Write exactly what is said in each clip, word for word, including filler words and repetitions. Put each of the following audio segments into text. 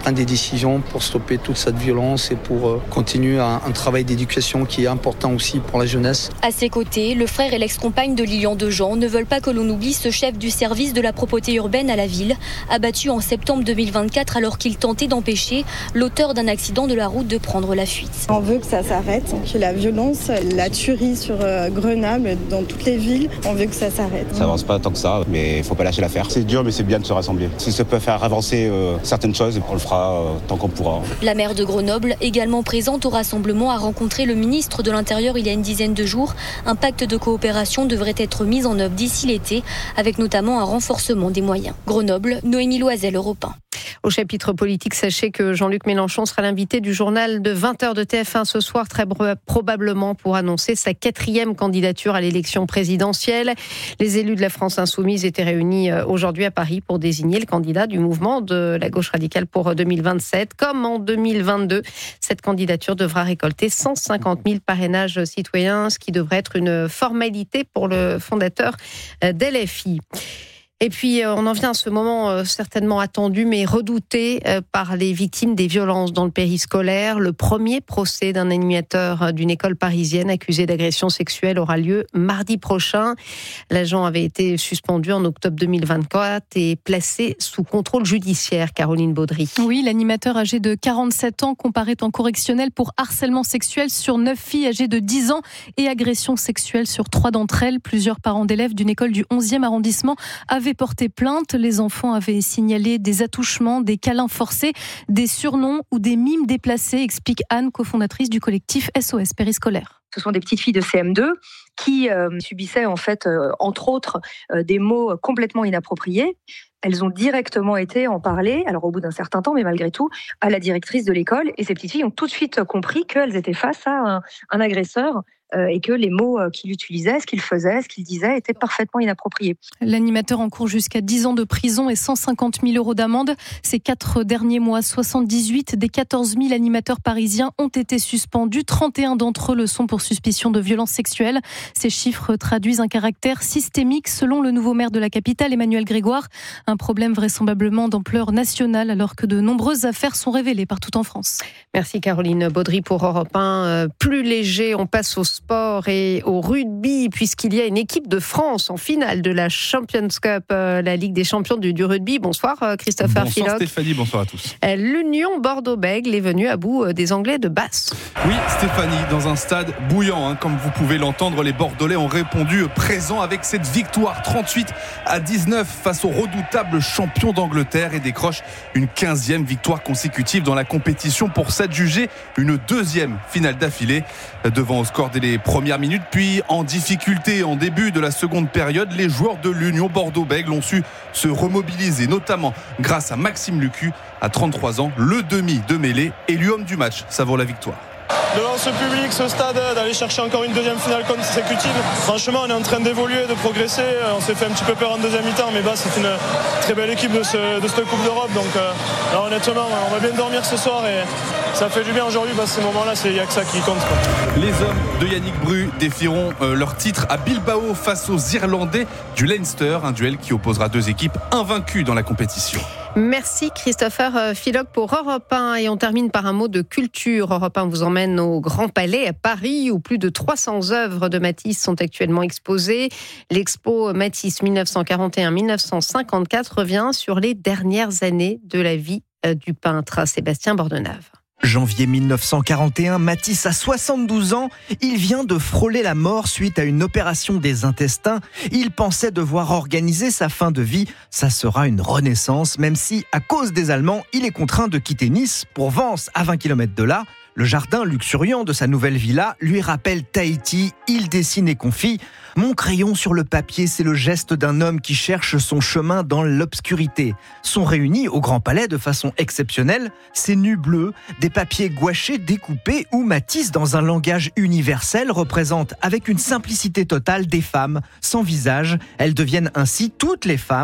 prendre des décisions pour stopper toute cette violence et pour euh, continuer un, un travail d'éducation qui est important aussi pour la jeunesse. À ses côtés, le frère et l'ex-compagne de Lilian Dejean ne veulent pas que l'on oublie ce chef du service de la propreté urbaine à la ville, abattu en septembre deux mille vingt-quatre alors qu'il tentait d'empêcher l'auteur d'un accident de la route de prendre la fuite. On veut que ça s'arrête, que la violence, la tuerie sur Grenoble, dans toutes les villes, on veut que ça s'arrête. Ça avance pas tant que ça, mais il faut pas lâcher l'affaire. C'est dur, mais c'est bien de se rassembler. Si ça peut faire avancer euh, certaines choses, on le fera euh, tant qu'on pourra. La maire de Grenoble, également présente au rassemblement, a rencontré le ministre de l'Intérieur il y a une dizaine de jours. Un pacte de coopération devrait être mis en œuvre d'ici l'été, avec notamment un renforcement des moyens. Grenoble, Noémie Loisel, Europe un. Au chapitre politique, sachez que Jean-Luc Mélenchon sera l'invité du journal de vingt heures de T F un ce soir, très probablement pour annoncer sa quatrième candidature à l'élection présidentielle. Les élus de la France Insoumise étaient réunis aujourd'hui à Paris pour désigner le candidat du mouvement de la gauche radicale pour deux mille vingt-sept. Comme en deux mille vingt-deux, cette candidature devra récolter cent cinquante mille parrainages citoyens, ce qui devrait être une formalité pour le fondateur d'L F I. Et puis, on en vient à ce moment certainement attendu, mais redouté par les victimes des violences dans le périscolaire. Le premier procès d'un animateur d'une école parisienne accusé d'agression sexuelle aura lieu mardi prochain. L'agent avait été suspendu en octobre deux mille vingt-quatre et placé sous contrôle judiciaire, Caroline Baudry. Oui, l'animateur âgé de quarante-sept ans comparaît en correctionnel pour harcèlement sexuel sur neuf filles âgées de dix ans et agression sexuelle sur trois d'entre elles. Plusieurs parents d'élèves d'une école du onzième arrondissement avaient porté plainte. Les enfants avaient signalé des attouchements, des câlins forcés, des surnoms ou des mimes déplacés, explique Anne, cofondatrice du collectif S O S Périscolaire. Ce sont des petites filles de C M deux qui euh, subissaient en fait, euh, entre autres, euh, des mots complètement inappropriés. Elles ont directement été en parler, alors au bout d'un certain temps, mais malgré tout, à la directrice de l'école. Et ces petites filles ont tout de suite compris qu'elles étaient face à un, un agresseur euh, et que les mots qu'il utilisait, ce qu'il faisait, ce qu'il disait étaient parfaitement inappropriés. L'animateur encourt jusqu'à dix ans de prison et cent cinquante mille euros d'amende. Ces quatre derniers mois, soixante-dix-huit des quatorze mille animateurs parisiens ont été suspendus. trente et un d'entre eux le sont pour suspicion de violences sexuelles. Ces chiffres traduisent un caractère systémique selon le nouveau maire de la capitale, Emmanuel Grégoire. Un problème vraisemblablement d'ampleur nationale alors que de nombreuses affaires sont révélées partout en France. Merci Caroline Baudry pour Europe un. Plus léger, on passe au sport et au rugby puisqu'il y a une équipe de France en finale de la Champions Cup, la Ligue des champions du, du rugby. Bonsoir Christopher Bonsoir Philoc. Stéphanie, bonsoir à tous. L'Union Bordeaux-Bègles est venue à bout des Anglais de Basse. Oui Stéphanie, dans un stade bouillant, hein, comme vous pouvez l'entendre, les Bordelais ont répondu présent avec cette victoire trente-huit à dix-neuf face aux redoutables champions d'Angleterre et décroche une quinzième victoire consécutive dans la compétition pour s'adjuger une deuxième finale d'affilée. Devant au score dès les premières minutes, puis en difficulté en début de la seconde période, les joueurs de l'Union Bordeaux-Bègles ont su se remobiliser, notamment grâce à Maxime Lucu, à trente-trois ans, le demi de mêlée, élu homme du match. Ça vaut la victoire. Devant ce public, ce stade, d'aller chercher encore une deuxième finale consécutive. Franchement, on est en train d'évoluer, de progresser. On s'est fait un petit peu peur en deuxième mi-temps, mais bah, c'est une très belle équipe de, ce, de cette Coupe d'Europe. Donc, euh, alors honnêtement, on va bien dormir ce soir et ça fait du bien aujourd'hui parce que ces moments-là, il n'y a que ça qui compte, quoi. Les hommes de Yannick Bru défieront euh, leur titre à Bilbao face aux Irlandais du Leinster, un duel qui opposera deux équipes invaincues dans la compétition. Merci Christopher Philoc pour Europe un et on termine par un mot de culture. Europe un vous emmène au Grand Palais à Paris où plus de trois cents œuvres de Matisse sont actuellement exposées. L'expo Matisse dix-neuf cent quarante et un à dix-neuf cent cinquante-quatre revient sur les dernières années de la vie du peintre Sébastien Bordenave. Janvier dix-neuf cent quarante et un, Matisse a soixante-douze ans. Il vient de frôler la mort suite à une opération des intestins. Il pensait devoir organiser sa fin de vie. Ça sera une renaissance, même si, à cause des Allemands, il est contraint de quitter Nice pour Vence, à vingt kilomètres de là. Le jardin luxuriant de sa nouvelle villa lui rappelle Tahiti. Il dessine et confie « Mon crayon sur le papier, c'est le geste d'un homme qui cherche son chemin dans l'obscurité. » Sont réunis au Grand Palais de façon exceptionnelle ces nus bleus, des papiers gouachés découpés où Matisse, dans un langage universel, représente avec une simplicité totale des femmes sans visage. Elles deviennent ainsi toutes les femmes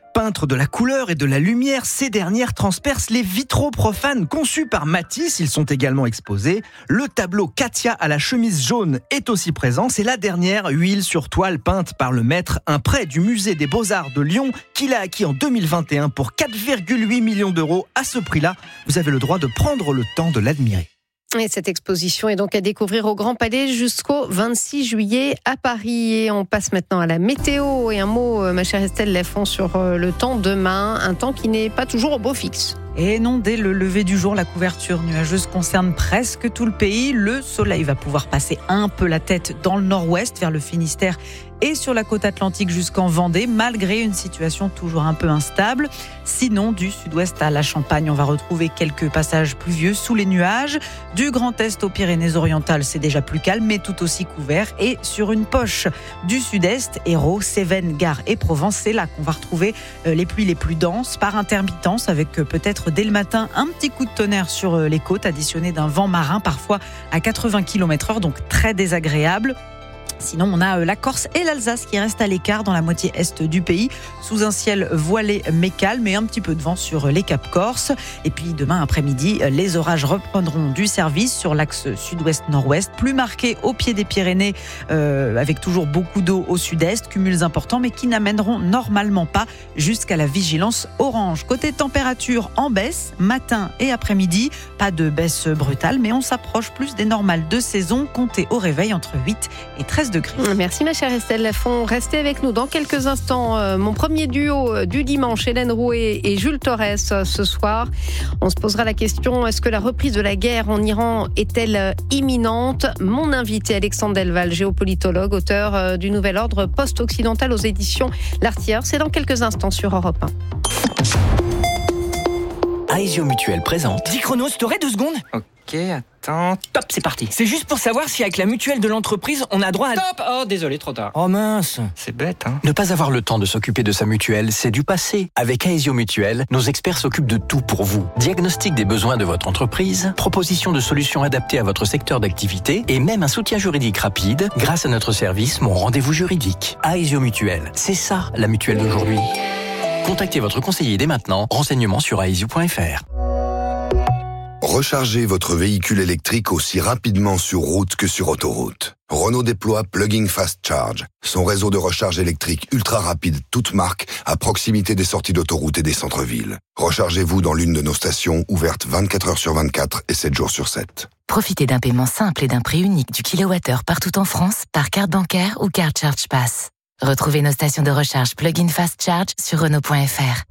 Peintre de la couleur et de la lumière, ces dernières transpercent les vitraux profanes conçus par Matisse. Ils sont également exposés. Le tableau Katia à la chemise jaune est aussi présent. C'est la dernière huile sur toile peinte par le maître, un prêt du musée des Beaux-Arts de Lyon qu'il a acquis en deux mille vingt et un pour quatre virgule huit millions d'euros. À ce prix-là, vous avez le droit de prendre le temps de l'admirer. Et cette exposition est donc à découvrir au Grand Palais jusqu'au vingt-six juillet à Paris. Et on passe maintenant à la météo. Et un mot, ma chère Estelle Lafont, sur le temps demain. Un temps qui n'est pas toujours au beau fixe. Et non, dès le lever du jour, la couverture nuageuse concerne presque tout le pays. Le soleil va pouvoir passer un peu la tête dans le nord-ouest, vers le Finistère et sur la côte atlantique jusqu'en Vendée, malgré une situation toujours un peu instable. Sinon, du sud-ouest à la Champagne, on va retrouver quelques passages pluvieux sous les nuages. Du Grand Est aux Pyrénées-Orientales, c'est déjà plus calme, mais tout aussi couvert. Et sur une poche du sud-est, Hérault, Cévennes, Gare et Provence, c'est là qu'on va retrouver les pluies les plus denses, par intermittence, avec peut-être dès le matin un petit coup de tonnerre sur les côtes, additionné d'un vent marin, parfois à quatre-vingts kilomètres heure, donc très désagréable. Sinon, on a la Corse et l'Alsace qui restent à l'écart dans la moitié est du pays, sous un ciel voilé mais calme et un petit peu de vent sur les caps corse. Et puis demain après-midi, les orages reprendront du service sur l'axe sud-ouest-nord-ouest, plus marqués au pied des Pyrénées, euh, avec toujours beaucoup d'eau au sud-est, cumuls importants mais qui n'amèneront normalement pas jusqu'à la vigilance orange. Côté température, en baisse, matin et après-midi, pas de baisse brutale, mais on s'approche plus des normales de saison, comptez au réveil entre huit et treize degrés. Merci ma chère Estelle Lafont. Restez avec nous dans quelques instants. Euh, mon premier duo euh, du dimanche, Hélène Rouet et Jules Torres euh, ce soir. On se posera la question, est-ce que la reprise de la guerre en Iran est-elle euh, imminente ? Mon invité Alexandre Delval, géopolitologue, auteur euh, du Nouvel Ordre post-occidental aux éditions L'Artilleur. C'est dans quelques instants sur Europe un. Aesio Mutuelle présente. dix chronos, t'aurais deux secondes ? Ok, attends. Top, c'est parti. C'est juste pour savoir si avec la mutuelle de l'entreprise, on a droit à... Stop. Oh, désolé, trop tard. Oh mince. C'est bête, hein. Ne pas avoir le temps de s'occuper de sa mutuelle, c'est du passé. Avec Aesio Mutuelle, nos experts s'occupent de tout pour vous. Diagnostic des besoins de votre entreprise, proposition de solutions adaptées à votre secteur d'activité et même un soutien juridique rapide grâce à notre service Mon Rendez-vous Juridique. Aesio Mutuelle, c'est ça la mutuelle d'aujourd'hui. Contactez votre conseiller dès maintenant. Renseignements sur aesio point f r. Rechargez votre véhicule électrique aussi rapidement sur route que sur autoroute. Renault déploie Plug-in Fast Charge, son réseau de recharge électrique ultra rapide toute marque à proximité des sorties d'autoroute et des centres-villes. Rechargez-vous dans l'une de nos stations ouvertes vingt-quatre heures sur vingt-quatre et sept jours sur sept. Profitez d'un paiement simple et d'un prix unique du kilowattheure partout en France par carte bancaire ou carte Charge Pass. Retrouvez nos stations de recharge Plug-in Fast Charge sur Renault point f r.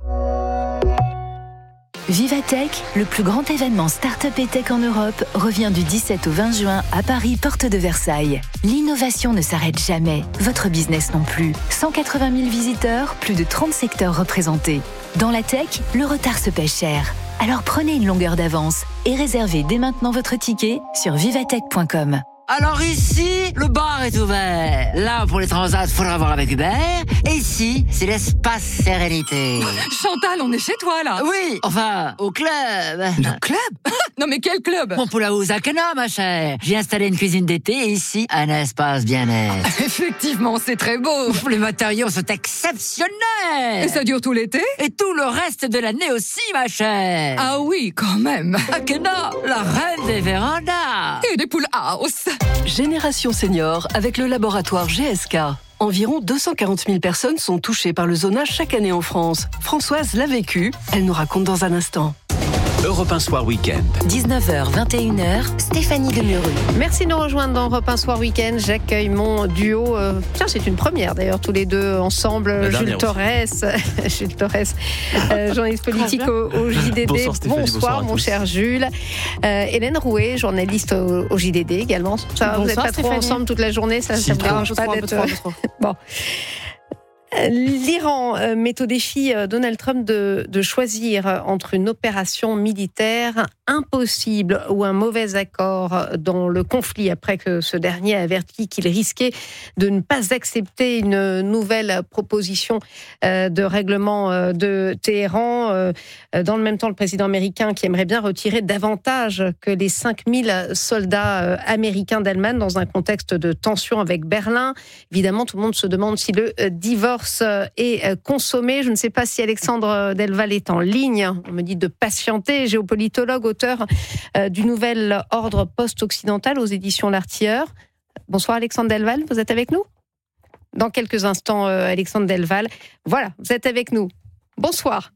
Vivatech, le plus grand événement start-up et tech en Europe, revient du dix-sept au vingt juin à Paris, porte de Versailles. L'innovation ne s'arrête jamais, votre business non plus. cent quatre-vingt mille visiteurs, plus de trente secteurs représentés. Dans la tech, le retard se paie cher. Alors prenez une longueur d'avance et réservez dès maintenant votre ticket sur vivatech point com. Alors ici, le bar est ouvert. Là, pour les transats, faudra voir avec Hubert. Et ici, c'est l'espace sérénité. Chantal, on est chez toi, là. Oui, enfin, au club. Le club? Non mais quel club? Mon Poulaouz Akena, ma chère. J'ai installé une cuisine d'été et ici, un espace bien-être. Effectivement, c'est très beau. Les matériaux sont exceptionnels. Et ça dure tout l'été? Et tout le reste de l'année aussi, ma chère. Ah oui, quand même. Akena, la reine des vérandas. Et des poules house. Génération Senior avec le laboratoire G S K. Environ deux cent quarante mille personnes sont touchées par le zonage chaque année en France. Françoise l'a vécu, elle nous raconte dans un instant. Europe un Soir Week-end. dix-neuf heures, vingt et une heures, Stéphanie Demurru. Merci de nous rejoindre dans Europe un Soir Week-end. J'accueille mon duo. Euh, tiens, c'est une première d'ailleurs, tous les deux ensemble. Jules Torres, Jules Torres, euh, journaliste politique au, au J D D. Bonsoir, Stéphanie, bonsoir, bonsoir mon cher Jules. Euh, Hélène Rouet, journaliste au, au J D D également. Ça, bonsoir, vous n'êtes pas Stéphanie. Trop ensemble toute la journée, ça ne me dérange pas d'être. Bon. L'Iran met au défi Donald Trump de, de choisir entre une opération militaire impossible ou un mauvais accord dans le conflit après que ce dernier a averti qu'il risquait de ne pas accepter une nouvelle proposition de règlement de Téhéran. Dans le même temps, le président américain qui aimerait bien retirer davantage que les cinq mille soldats américains d'Allemagne dans un contexte de tension avec Berlin. Évidemment, tout le monde se demande si le divorce force est consommée. Je ne sais pas si Alexandre Delval est en ligne. On me dit de patienter. Géopolitologue, auteur du nouvel ordre post-occidental aux éditions L'Artilleur. Bonsoir Alexandre Delval, vous êtes avec nous ? Dans quelques instants, Alexandre Delval. Voilà, vous êtes avec nous. Bonsoir.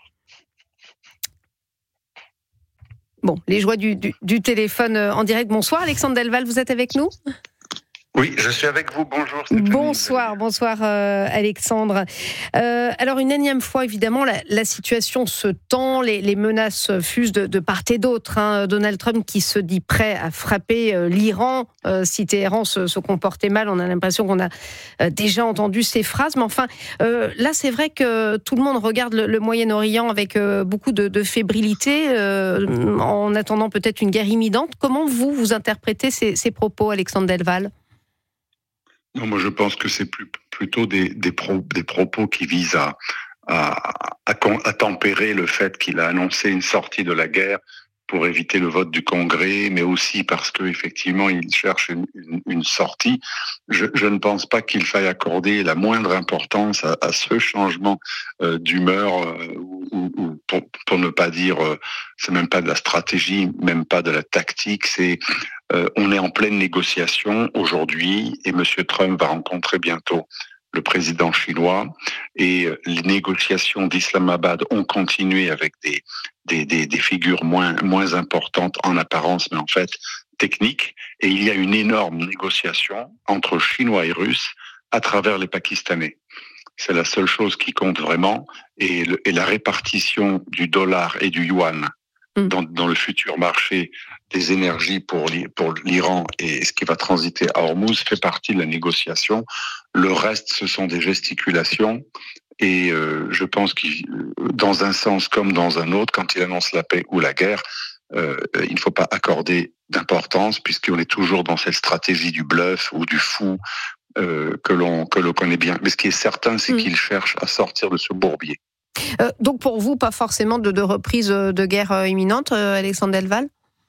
Bon, les joies du, du, du téléphone en direct. Bonsoir Alexandre Delval, vous êtes avec nous ? Oui, je suis avec vous. Bonjour. Stéphanie. Bonsoir, bonsoir euh, Alexandre. Euh, alors une énième fois, évidemment, la, la situation se tend, les, les menaces fusent de, de part et d'autre. Hein. Donald Trump qui se dit prêt à frapper euh, l'Iran euh, si Téhéran se, se comportait mal. On a l'impression qu'on a euh, déjà entendu ces phrases. Mais enfin, euh, là, c'est vrai que tout le monde regarde le, le Moyen-Orient avec euh, beaucoup de, de fébrilité, euh, en attendant peut-être une guerre imminente. Comment vous, vous interprétez ces, ces propos, Alexandre Delval ? Non, moi je pense que c'est plus, plutôt des, des, pro, des propos qui visent à, à, à, à tempérer le fait qu'il a annoncé une sortie de la guerre pour éviter le vote du Congrès, mais aussi parce que effectivement il cherche une, une, une sortie. Je, je ne pense pas qu'il faille accorder la moindre importance à, à ce changement euh, d'humeur, euh, ou, ou pour, pour ne pas dire, euh, c'est même pas de la stratégie, même pas de la tactique, c'est euh, on est en pleine négociation aujourd'hui et Monsieur Trump va rencontrer bientôt le président chinois, et les négociations d'Islamabad ont continué avec des, des, des, des figures moins, moins importantes en apparence, mais en fait techniques, et il y a une énorme négociation entre Chinois et Russes à travers les Pakistanais. C'est la seule chose qui compte vraiment, et, le, et la répartition du dollar et du yuan dans, dans le futur marché des énergies pour, pour l'Iran et ce qui va transiter à Hormuz fait partie de la négociation. Le reste, ce sont des gesticulations. Et euh, je pense que dans un sens comme dans un autre, quand il annonce la paix ou la guerre, euh, il ne faut pas accorder d'importance puisqu'on est toujours dans cette stratégie du bluff ou du fou euh, que l'on que l'on connaît bien. Mais ce qui est certain, c'est mmh. qu'il cherche à sortir de ce bourbier. Euh, donc pour vous, pas forcément de, de reprise de guerre euh, imminente, euh, Alexandre Delval ?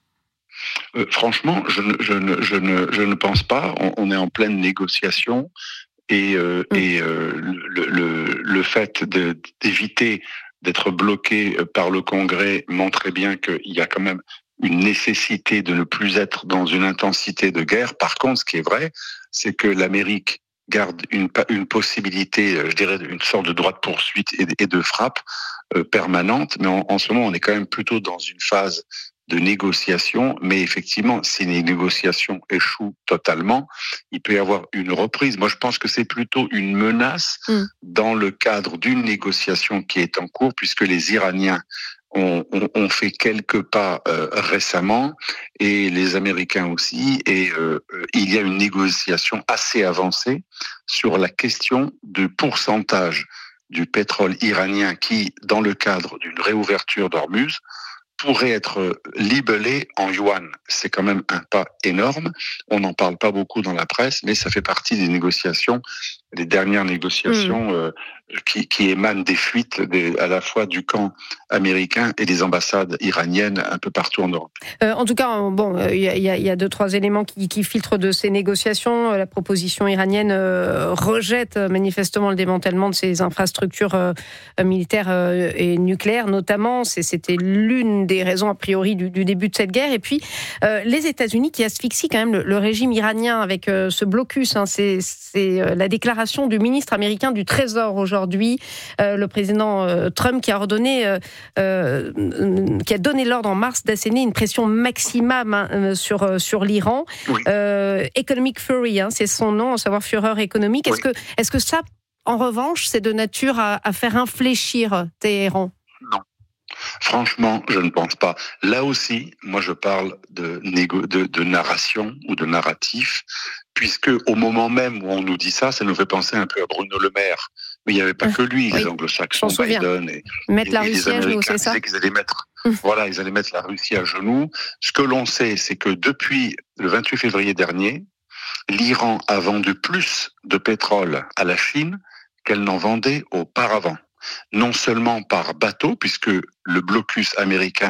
euh, Franchement, je ne, je, ne, je, ne, je ne pense pas. On, on est en pleine négociation et, euh, mmh. et euh, le, le, le fait de, d'éviter d'être bloqué par le Congrès montrait bien qu'il y a quand même une nécessité de ne plus être dans une intensité de guerre. Par contre, ce qui est vrai, c'est que l'Amérique garde une, une possibilité, je dirais, une sorte de droit de poursuite et, et de frappe euh, permanente. Mais en, en ce moment, on est quand même plutôt dans une phase de négociation. Mais effectivement, si les négociations échouent totalement, il peut y avoir une reprise. Moi, je pense que c'est plutôt une menace mmh. dans le cadre d'une négociation qui est en cours, puisque les Iraniens On, on, on fait quelques pas euh, récemment, et les Américains aussi, et euh, il y a une négociation assez avancée sur la question du pourcentage du pétrole iranien qui, dans le cadre d'une réouverture d'Hormuz, pourrait être libellé en yuan. C'est quand même un pas énorme. On n'en parle pas beaucoup dans la presse, mais ça fait partie des négociations, les dernières négociations mmh. euh, qui, qui émanent des fuites des, à la fois du camp américain et des ambassades iraniennes un peu partout en Europe. Euh, en tout cas, bon, il y, y, y a deux, trois éléments qui, qui filtrent de ces négociations. La proposition iranienne euh, rejette manifestement le démantèlement de ces infrastructures euh, militaires euh, et nucléaires, notamment. C'est, c'était l'une des raisons a priori du, du début de cette guerre. Et puis, euh, les États-Unis qui asphyxient quand même le, le régime iranien avec euh, ce blocus. Hein, c'est, c'est euh, la déclaration du ministre américain du Trésor aujourd'hui, euh, le président euh, Trump qui a ordonné, euh, euh, qui a donné l'ordre en mars d'asséner une pression maximum hein, sur euh, sur l'Iran. Oui. Euh, Economic Fury, hein, c'est son nom, à savoir fureur économique. Est-ce oui. que est-ce que ça, en revanche, c'est de nature à, à faire infléchir Téhéran ? Non. Franchement, je ne pense pas. Là aussi, moi je parle de, négo- de, de narration ou de narratif, puisque au moment même où on nous dit ça, ça nous fait penser un peu à Bruno Le Maire. Mais il n'y avait pas que lui, oui. les anglo-saxons, Biden et, mettre la et Russie les Américains à genoux, c'est ça disaient qu'ils allaient mettre, voilà, ils allaient mettre la Russie à genoux. Ce que l'on sait, c'est que depuis le vingt-huit février dernier, l'Iran a vendu plus de pétrole à la Chine qu'elle n'en vendait auparavant. Non seulement par bateau, puisque le blocus américain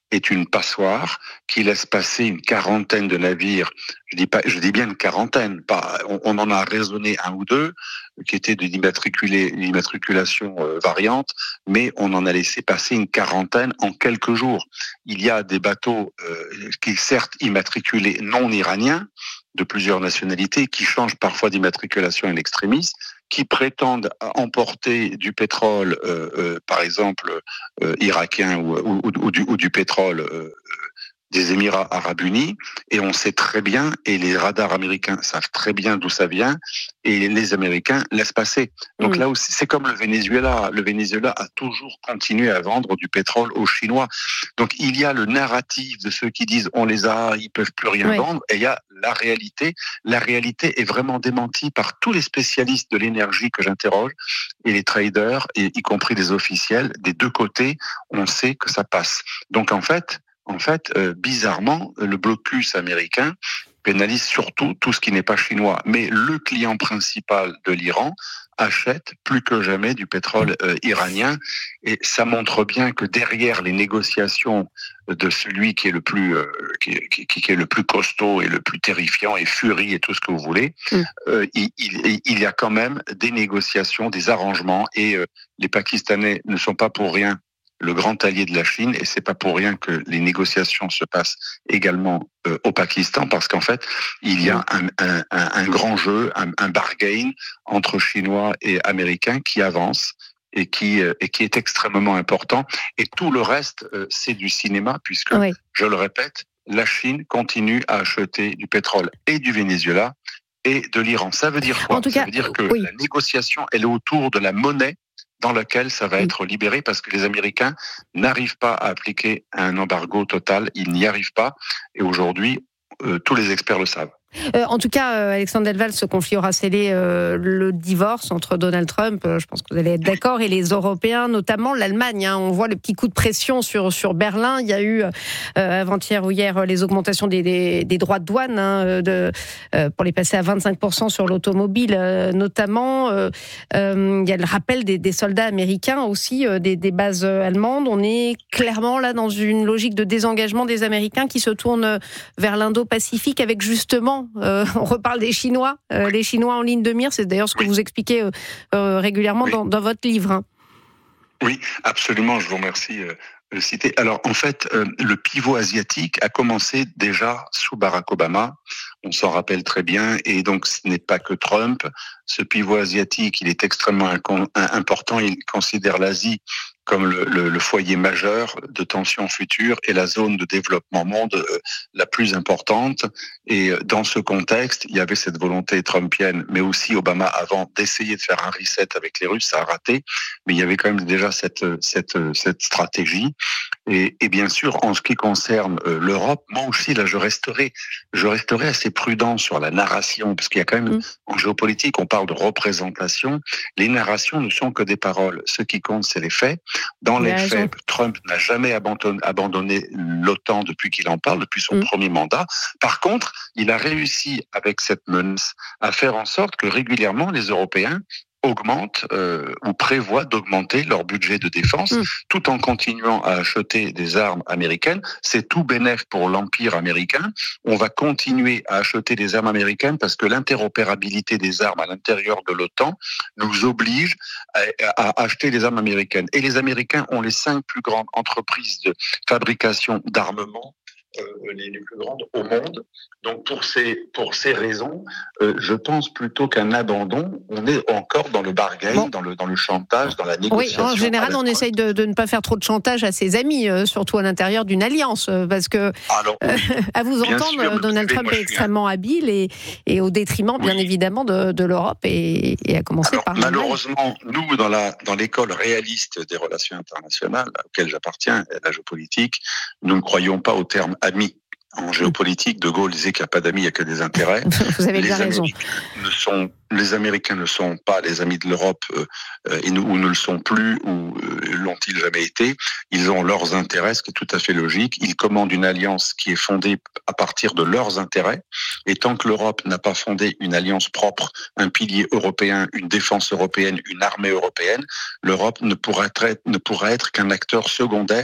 est une passoire qui laisse passer une quarantaine de navires. Je dis pas, je dis bien une quarantaine. Pas, on, on en a raisonné un ou deux qui étaient de l'immatriculation euh, variante, mais on en a laissé passer une quarantaine en quelques jours. Il y a des bateaux euh, qui certes immatriculés non iraniens, de plusieurs nationalités, qui changent parfois d'immatriculation in extremis, qui prétendent emporter du pétrole, euh, euh, par exemple euh, irakien ou, ou, ou, du, ou du pétrole euh, des Émirats arabes unis, et on sait très bien, et les radars américains savent très bien d'où ça vient, et les Américains laissent passer. Donc mmh. là aussi, c'est comme le Venezuela. Le Venezuela a toujours continué à vendre du pétrole aux Chinois. Donc il y a le narratif de ceux qui disent on les a, ils peuvent plus rien oui. vendre, et il y a la réalité. La réalité est vraiment démentie par tous les spécialistes de l'énergie que j'interroge, et les traders, et y compris les officiels, des deux côtés, on sait que ça passe. Donc en fait, En fait, euh, bizarrement, le blocus américain pénalise surtout tout ce qui n'est pas chinois. Mais le client principal de l'Iran achète plus que jamais du pétrole euh, iranien. Et ça montre bien que derrière les négociations de celui qui est le plus, euh, qui, qui, qui est le plus costaud et le plus terrifiant, et Fury et tout ce que vous voulez, mmh. euh, il, il, il y a quand même des négociations, des arrangements. Et euh, les Pakistanais ne sont pas pour rien le grand allié de la Chine, et c'est pas pour rien que les négociations se passent également euh, au Pakistan, parce qu'en fait, il y a un, un, un, un grand jeu, un, un bargain entre Chinois et Américains qui avance et qui, euh, et qui est extrêmement important. Et tout le reste, euh, c'est du cinéma, puisque, oui. je le répète, la Chine continue à acheter du pétrole et du Venezuela et de l'Iran. Ça veut dire quoi? En tout cas, ça veut dire que oui. la négociation, elle est autour de la monnaie dans laquelle ça va être libéré, parce que les Américains n'arrivent pas à appliquer un embargo total, ils n'y arrivent pas, et aujourd'hui, euh, tous les experts le savent. Euh, en tout cas, euh, Alexandre Delval, ce conflit aura scellé euh, le divorce entre Donald Trump, euh, je pense que vous allez être d'accord, et les Européens, notamment l'Allemagne. Hein, on voit le petit coup de pression sur sur Berlin. Il y a eu euh, avant-hier ou hier les augmentations des, des, des droits de douane hein, de, euh, pour les passer à vingt-cinq pour cent sur l'automobile, euh, notamment. Euh, euh, il y a le rappel des, des soldats américains aussi, euh, des, des bases allemandes. On est clairement là dans une logique de désengagement des Américains qui se tournent vers l'Indo-Pacifique avec justement Euh, on reparle des Chinois, euh, les Chinois en ligne de mire, c'est d'ailleurs ce que vous expliquez euh, euh, régulièrement oui. dans, dans votre livre. Hein. Oui, absolument, je vous remercie euh, de le citer. Alors en fait, euh, le pivot asiatique a commencé déjà sous Barack Obama, on s'en rappelle très bien, et donc ce n'est pas que Trump. Ce pivot asiatique, il est extrêmement incon- important, il considère l'Asie comme le, le, le foyer majeur de tensions futures et la zone de développement monde euh, la plus importante. Et dans ce contexte, il y avait cette volonté trumpienne, mais aussi Obama avant, d'essayer de faire un reset avec les Russes, ça a raté, mais il y avait quand même déjà cette, cette, cette stratégie. Et, et bien sûr, en ce qui concerne euh, l'Europe, moi aussi, là, je resterai, je resterai assez prudent sur la narration, parce qu'il y a quand même, mmh. en géopolitique, on parle de représentation. Les narrations ne sont que des paroles. Ce qui compte, c'est les faits. Dans les faits, raison. Trump n'a jamais abandonné, abandonné l'OTAN depuis qu'il en parle, depuis son mmh. premier mandat. Par contre, il a réussi, avec cette menace, à faire en sorte que régulièrement, les Européens augmentent euh, ou prévoient d'augmenter leur budget de défense mmh. tout en continuant à acheter des armes américaines. C'est tout bénef pour l'empire américain. On va continuer à acheter des armes américaines parce que l'interopérabilité des armes à l'intérieur de l'OTAN nous oblige à, à acheter des armes américaines. Et les Américains ont les cinq plus grandes entreprises de fabrication d'armement Euh, les, les plus grandes au monde. Donc pour ces pour ces raisons, euh, je pense plutôt qu'un abandon, on est encore dans le bargain, bon. dans le dans le chantage, dans la négociation. Oui, en général, on essaye de, de ne pas faire trop de chantage à ses amis, euh, surtout à l'intérieur d'une alliance, euh, parce que Alors, euh, à vous entendre, sûr, Donald Trump est extrêmement un... habile et et au détriment, bien oui. évidemment, de, de l'Europe et, et à commencer Alors, par malheureusement, nous dans la dans l'école réaliste des relations internationales auquel j'appartiens, la géopolitique, nous ne croyons pas au terme ami. En géopolitique, De Gaulle disait qu'il n'y a pas d'amis, il n'y a que des intérêts. Vous avez bien les raison. Américains ne sont, les Américains ne sont pas les amis de l'Europe, euh, et nous, ou ne le sont plus, ou euh, l'ont-ils jamais été. Ils ont leurs intérêts, ce qui est tout à fait logique. Ils commandent une alliance qui est fondée à partir de leurs intérêts. Et tant que l'Europe n'a pas fondé une alliance propre, un pilier européen, une défense européenne, une armée européenne, l'Europe ne pourra être, ne pourra être qu'un acteur secondaire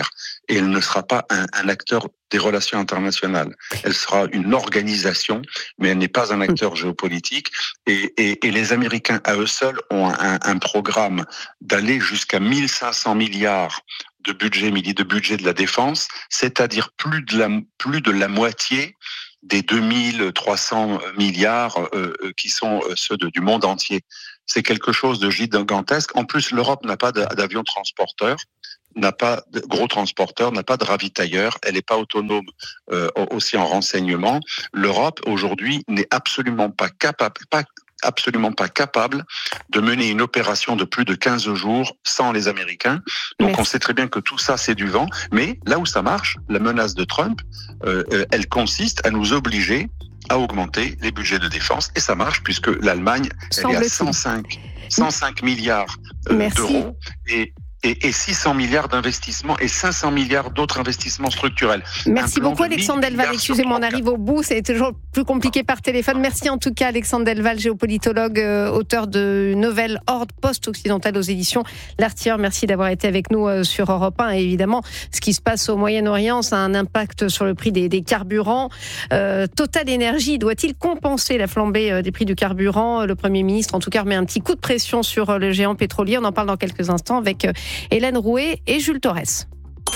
et elle ne sera pas un, un acteur des relations internationales. Elle sera une organisation, mais elle n'est pas un acteur géopolitique. Et, et, et les Américains, à eux seuls, ont un, un programme d'aller jusqu'à mille cinq cents milliards de budget, de budget de la défense, c'est-à-dire plus de la, plus de la moitié des deux mille trois cents milliards euh, qui sont ceux de, du monde entier. C'est quelque chose de gigantesque. En plus, l'Europe n'a pas d'avion transporteur, n'a pas de gros transporteur, n'a pas de ravitailleur. Elle n'est pas autonome euh, aussi en renseignement. L'Europe, aujourd'hui, n'est absolument pas capable, pas, absolument pas capable de mener une opération de plus de quinze jours sans les Américains. Donc Merci. On sait très bien que tout ça, c'est du vent. Mais là où ça marche, la menace de Trump, euh, elle consiste à nous obliger à augmenter les budgets de défense. Et ça marche puisque l'Allemagne, elle est à cent cinq, cent cinq milliards euh, d'euros. Et Et, et six cents milliards d'investissements et cinq cents milliards d'autres investissements structurels. Merci beaucoup Alexandre Delval. Excusez-moi, on arrive au bout, c'est toujours plus compliqué par téléphone. Merci en tout cas Alexandre Delval, géopolitologue, euh, auteur de nouvelle Horde post-occidentale aux éditions L'Artilleur. Merci d'avoir été avec nous euh, sur Europe un. Et évidemment, ce qui se passe au Moyen-Orient, ça a un impact sur le prix des, des carburants. Euh, Total Energy doit-il compenser la flambée euh, des prix du carburant ? Le Premier ministre, en tout cas, remet un petit coup de pression sur euh, le géant pétrolier. On en parle dans quelques instants avec euh, Hélène Rouet et Jules Torres.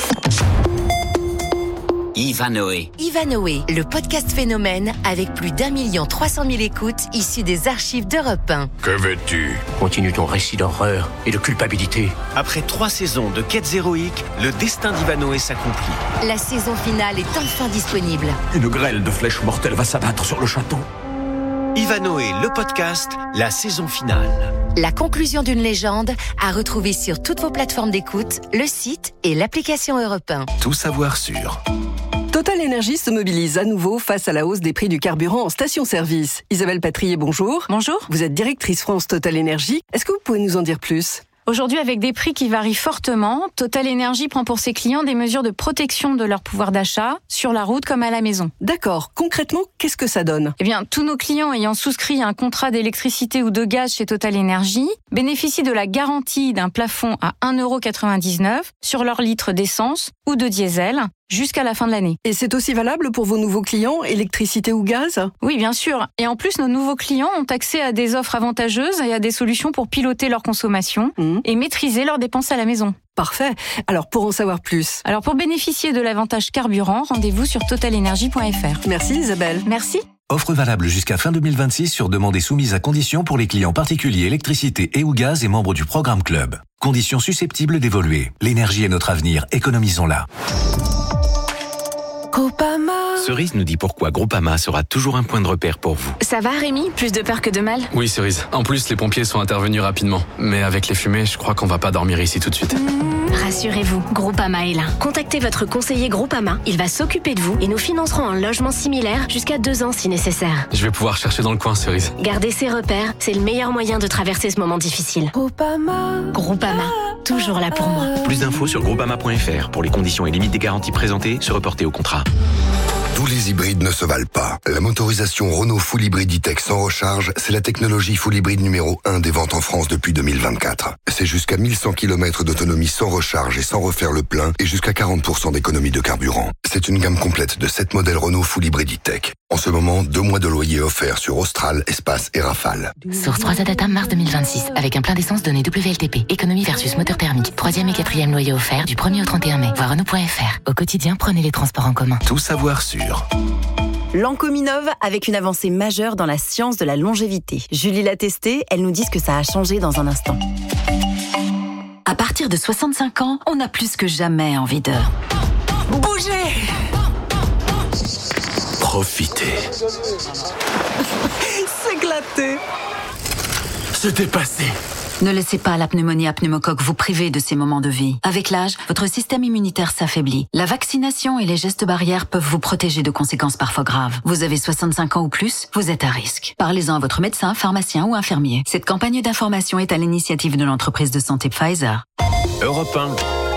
Ivanoé. Ivanoé, le podcast phénomène avec plus d'un million trois cent mille écoutes issues des archives d'Europe un. Que veux-tu ? Continue ton récit d'horreur et de culpabilité. Après trois saisons de quêtes héroïques, le destin d'Ivanoé s'accomplit. La saison finale est enfin disponible. Une grêle de flèches mortelles va s'abattre sur le château. Ivanoé, le podcast, la saison finale. La conclusion d'une légende à retrouver sur toutes vos plateformes d'écoute, le site et l'application Europe un. Tout savoir sur... Total Energy se mobilise à nouveau face à la hausse des prix du carburant en station-service. Isabelle Patrier, bonjour. Bonjour. Vous êtes directrice France Total Energy. Est-ce que vous pouvez nous en dire plus ? Aujourd'hui, avec des prix qui varient fortement, Total Energy prend pour ses clients des mesures de protection de leur pouvoir d'achat, sur la route comme à la maison. D'accord. Concrètement, qu'est-ce que ça donne ? Eh bien, tous nos clients ayant souscrit un contrat d'électricité ou de gaz chez Total Energy bénéficient de la garantie d'un plafond à un euro quatre-vingt-dix-neuf sur leur litre d'essence ou de diesel jusqu'à la fin de l'année. Et c'est aussi valable pour vos nouveaux clients, électricité ou gaz ? Oui, bien sûr. Et en plus, nos nouveaux clients ont accès à des offres avantageuses et à des solutions pour piloter leur consommation mmh. et maîtriser leurs dépenses à la maison. Parfait. Alors, pour en savoir plus... Alors, pour bénéficier de l'avantage carburant, rendez-vous sur total energy point f r. Merci Isabelle. Merci. Offre valable jusqu'à fin deux mille vingt-six sur demande et soumise à conditions pour les clients particuliers électricité et ou gaz et membres du programme Club. Conditions susceptibles d'évoluer. L'énergie est notre avenir, économisons-la. Groupama. Cerise nous dit pourquoi Groupama sera toujours un point de repère pour vous. Ça va Rémi ? Plus de peur que de mal ? Oui Cerise. En plus les pompiers sont intervenus rapidement. Mais avec les fumées, je crois qu'on va pas dormir ici tout de suite. Mmh, rassurez-vous, Groupama est là. Contactez votre conseiller Groupama. Il va s'occuper de vous et nous financerons un logement similaire jusqu'à deux ans si nécessaire. Je vais pouvoir chercher dans le coin Cerise. Garder ses repères, c'est le meilleur moyen de traverser ce moment difficile. Groupama. Groupama. Toujours là pour moi. Plus d'infos sur groupama point f r pour les conditions et limites des garanties présentées, se reporter au contrat. Tous les hybrides ne se valent pas. La motorisation Renault Full Hybrid E-Tech sans recharge, c'est la technologie full hybride numéro un des ventes en France depuis deux mille vingt-quatre. C'est jusqu'à mille cent kilomètres d'autonomie sans recharge et sans refaire le plein et jusqu'à quarante pour cent d'économie de carburant. C'est une gamme complète de sept modèles Renault Full Hybrid E-Tech. En ce moment, deux mois de loyer offerts sur Austral, Espace et Rafale. Source trois A Data mars deux mille vingt-six. Avec un plein d'essence donné W L T P. Économie versus moteur thermique. Troisième et quatrième loyer offert du premier au trente et un mai. Voir Renault point f r. Au quotidien, prenez les transports en commun. Tout savoir sur... L'Ancominov avec une avancée majeure dans la science de la longévité. Julie l'a testé, elle nous dit ce que ça a changé dans un instant. À partir de soixante-cinq ans, on a plus que jamais envie de... bouger. Profitez. S'éclater. Se dépasser. Ne laissez pas la pneumonie à pneumocoque vous priver de ces moments de vie. Avec l'âge, votre système immunitaire s'affaiblit. La vaccination et les gestes barrières peuvent vous protéger de conséquences parfois graves. Vous avez soixante-cinq ans ou plus, vous êtes à risque. Parlez-en à votre médecin, pharmacien ou infirmier. Cette campagne d'information est à l'initiative de l'entreprise de santé Pfizer. Europe un,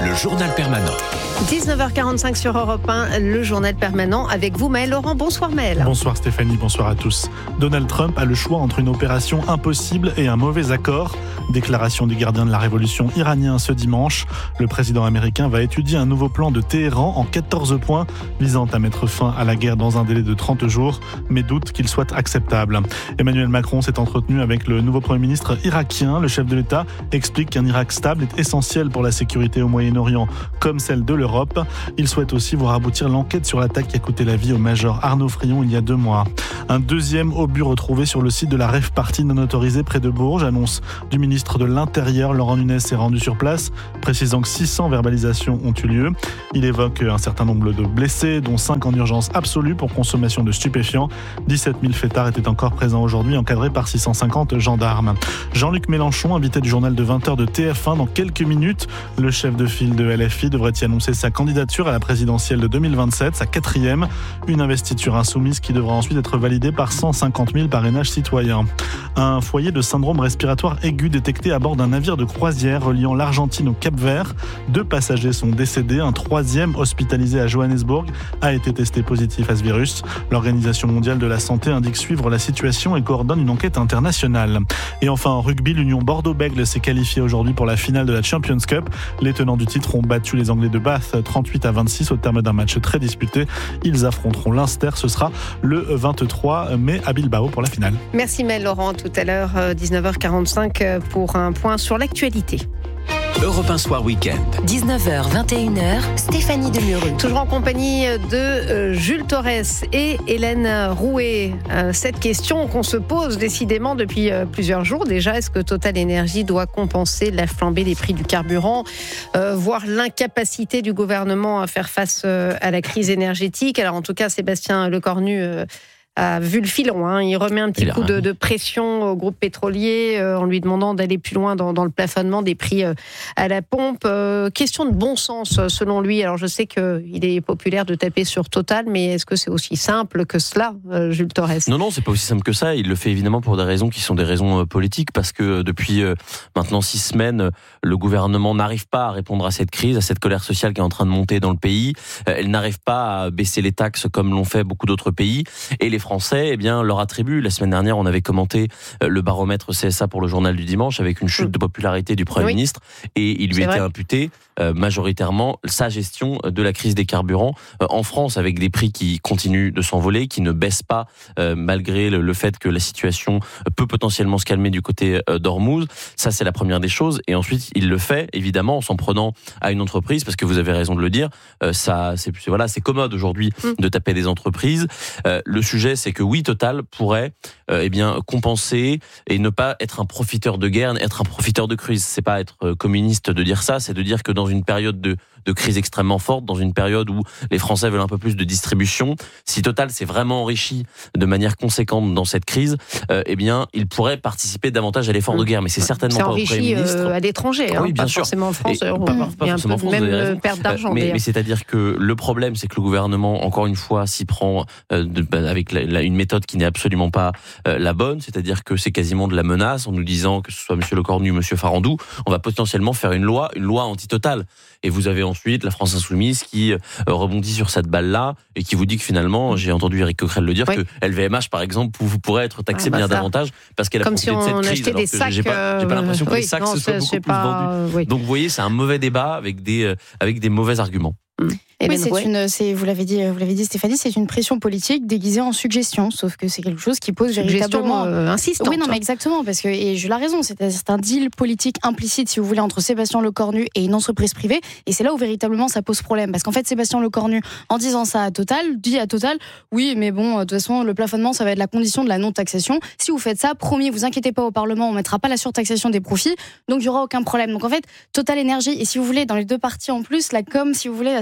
le journal permanent. dix-neuf heures quarante-cinq sur Europe un, le journal permanent avec vous Maël Laurent. Bonsoir Maël. Bonsoir Stéphanie, bonsoir à tous. Donald Trump a le choix entre une opération impossible et un mauvais accord. Déclaration du gardien de la révolution iranien ce dimanche. Le président américain va étudier un nouveau plan de Téhéran en quatorze points visant à mettre fin à la guerre dans un délai de trente jours, mais doute qu'il soit acceptable. Emmanuel Macron s'est entretenu avec le nouveau Premier ministre irakien. Le chef de l'État explique qu'un Irak stable est essentiel pour la sécurité au Moyen-Orient, comme celle de l'Europe. Il souhaite aussi voir aboutir l'enquête sur l'attaque qui a coûté la vie au major Arnaud Frion il y a deux mois. Un deuxième obus retrouvé sur le site de la rave party non autorisée près de Bourges. Annonce du ministre de l'Intérieur, Laurent Nunez, s'est rendu sur place, précisant que six cents verbalisations ont eu lieu. Il évoque un certain nombre de blessés, dont cinq en urgence absolue pour consommation de stupéfiants. dix-sept mille fêtards étaient encore présents aujourd'hui, encadrés par six cent cinquante gendarmes. Jean-Luc Mélenchon, invité du journal de vingt heures de T F un dans quelques minutes. Le chef de file de L F I devrait y annoncer sa candidature à la présidentielle de deux mille vingt-sept, sa quatrième. Une investiture insoumise qui devra ensuite être validée par cent cinquante mille parrainages citoyens. Un foyer de syndrome respiratoire aigu détecté à bord d'un navire de croisière reliant l'Argentine au Cap-Vert. Deux passagers sont décédés. Un troisième, hospitalisé à Johannesburg, a été testé positif à ce virus. L'Organisation mondiale de la santé indique suivre la situation et coordonne une enquête internationale. Et enfin, en rugby, l'Union Bordeaux-Bègles s'est qualifiée aujourd'hui pour la finale de la Champions Cup. Les tenants du titre ont battu les Anglais de Bath trente-huit à vingt-six au terme d'un match très disputé. Ils affronteront l'Inster. Ce sera le vingt-trois mai à Bilbao pour la finale. Merci Maël Laurent. Tout à l'heure, dix-neuf heures quarante-cinq pour un point sur l'actualité. Europe un Soir Week-end. dix-neuf heures, vingt et une heures, Stéphanie Demeureux. Toujours en compagnie de euh, Jules Torres et Hélène Rouet. Euh, cette question qu'on se pose décidément depuis euh, plusieurs jours déjà, est-ce que Total Énergie doit compenser la flambée des prix du carburant, euh, voire l'incapacité du gouvernement à faire face euh, à la crise énergétique? Alors en tout cas, Sébastien Lecornu euh, a vu le filon, hein. Il remet un petit coup de, de pression au groupe pétrolier euh, en lui demandant d'aller plus loin dans, dans le plafonnement des prix euh, à la pompe. Euh, question de bon sens selon lui. Alors je sais qu'il est populaire de taper sur Total, mais est-ce que c'est aussi simple que cela, euh, Jules Torres? Non, non, c'est pas aussi simple que ça. Il le fait évidemment pour des raisons qui sont des raisons euh, politiques, parce que depuis euh, maintenant six semaines, le gouvernement n'arrive pas à répondre à cette crise, à cette colère sociale qui est en train de monter dans le pays. Euh, elle n'arrive pas à baisser les taxes comme l'ont fait beaucoup d'autres pays, et les Français, eh bien, leur attribuent. La semaine dernière, on avait commenté le baromètre C S A pour le journal du dimanche avec une chute de popularité du Premier oui. ministre, et il lui c'est était vrai. imputé euh, majoritairement sa gestion de la crise des carburants euh, en France, avec des prix qui continuent de s'envoler, qui ne baissent pas euh, malgré le, le fait que la situation peut potentiellement se calmer du côté euh, d'Ormuz. Ça, c'est la première des choses. Et ensuite, il le fait évidemment en s'en prenant à une entreprise, parce que vous avez raison de le dire. Euh, ça, c'est voilà, c'est commode aujourd'hui mmh. de taper des entreprises. Euh, le sujet, c'est que oui, Total pourrait euh, eh bien compenser et ne pas être un profiteur de guerre, être un profiteur de crise. C'est pas être communiste de dire ça, c'est de dire que dans une période de de crise extrêmement forte, dans une période où les Français veulent un peu plus de distribution, si Total s'est vraiment enrichi de manière conséquente dans cette crise, euh, eh bien, il pourrait participer davantage à l'effort de guerre. Mais c'est certainement c'est pas au Premier ministre. Euh, à l'étranger, hein, oui, bien pas sûr. Forcément en France. Et, pas, pas, pas forcément en France, même perte d'argent. Mais, mais c'est-à-dire que le problème, c'est que le gouvernement, encore une fois, s'y prend euh, de, bah, avec la, la, une méthode qui n'est absolument pas euh, la bonne. C'est-à-dire que c'est quasiment de la menace, en nous disant que ce soit M. Lecornu ou M. Farandou, on va potentiellement faire une loi, une loi anti-Total. Et vous avez ensuite la France Insoumise qui euh, rebondit sur cette balle-là et qui vous dit que finalement, j'ai entendu Éric Coquerel le dire, oui. que L V M H, par exemple, vous pourrait être taxé ah bah bien ça. davantage parce qu'elle a Comme profité si de cette crise. Des sacs, j'ai pas, j'ai pas l'impression que oui, les sacs non, se soient beaucoup plus pas, vendus. Oui. Donc vous voyez, c'est un mauvais débat avec des, euh, avec des mauvais arguments. Mmh. Oui, c'est une, c'est, vous l'avez dit, vous l'avez dit Stéphanie, c'est une pression politique déguisée en suggestion, sauf que c'est quelque chose qui pose véritablement euh, insistante. Oui, non, mais exactement, parce que et je l'ai raison, c'est, c'est un deal politique implicite, si vous voulez, entre Sébastien Lecornu et une entreprise privée, et c'est là où véritablement ça pose problème, parce qu'en fait, Sébastien Lecornu, en disant ça à Total, dit à Total, oui, mais bon, de toute façon, le plafonnement, ça va être la condition de la non-taxation. Si vous faites ça, promis, vous inquiétez pas au Parlement, on mettra pas la surtaxation des profits, donc il y aura aucun problème. Donc en fait, Total Énergie, et si vous voulez, dans les deux parties en plus, la com, si vous voulez, va s'avérer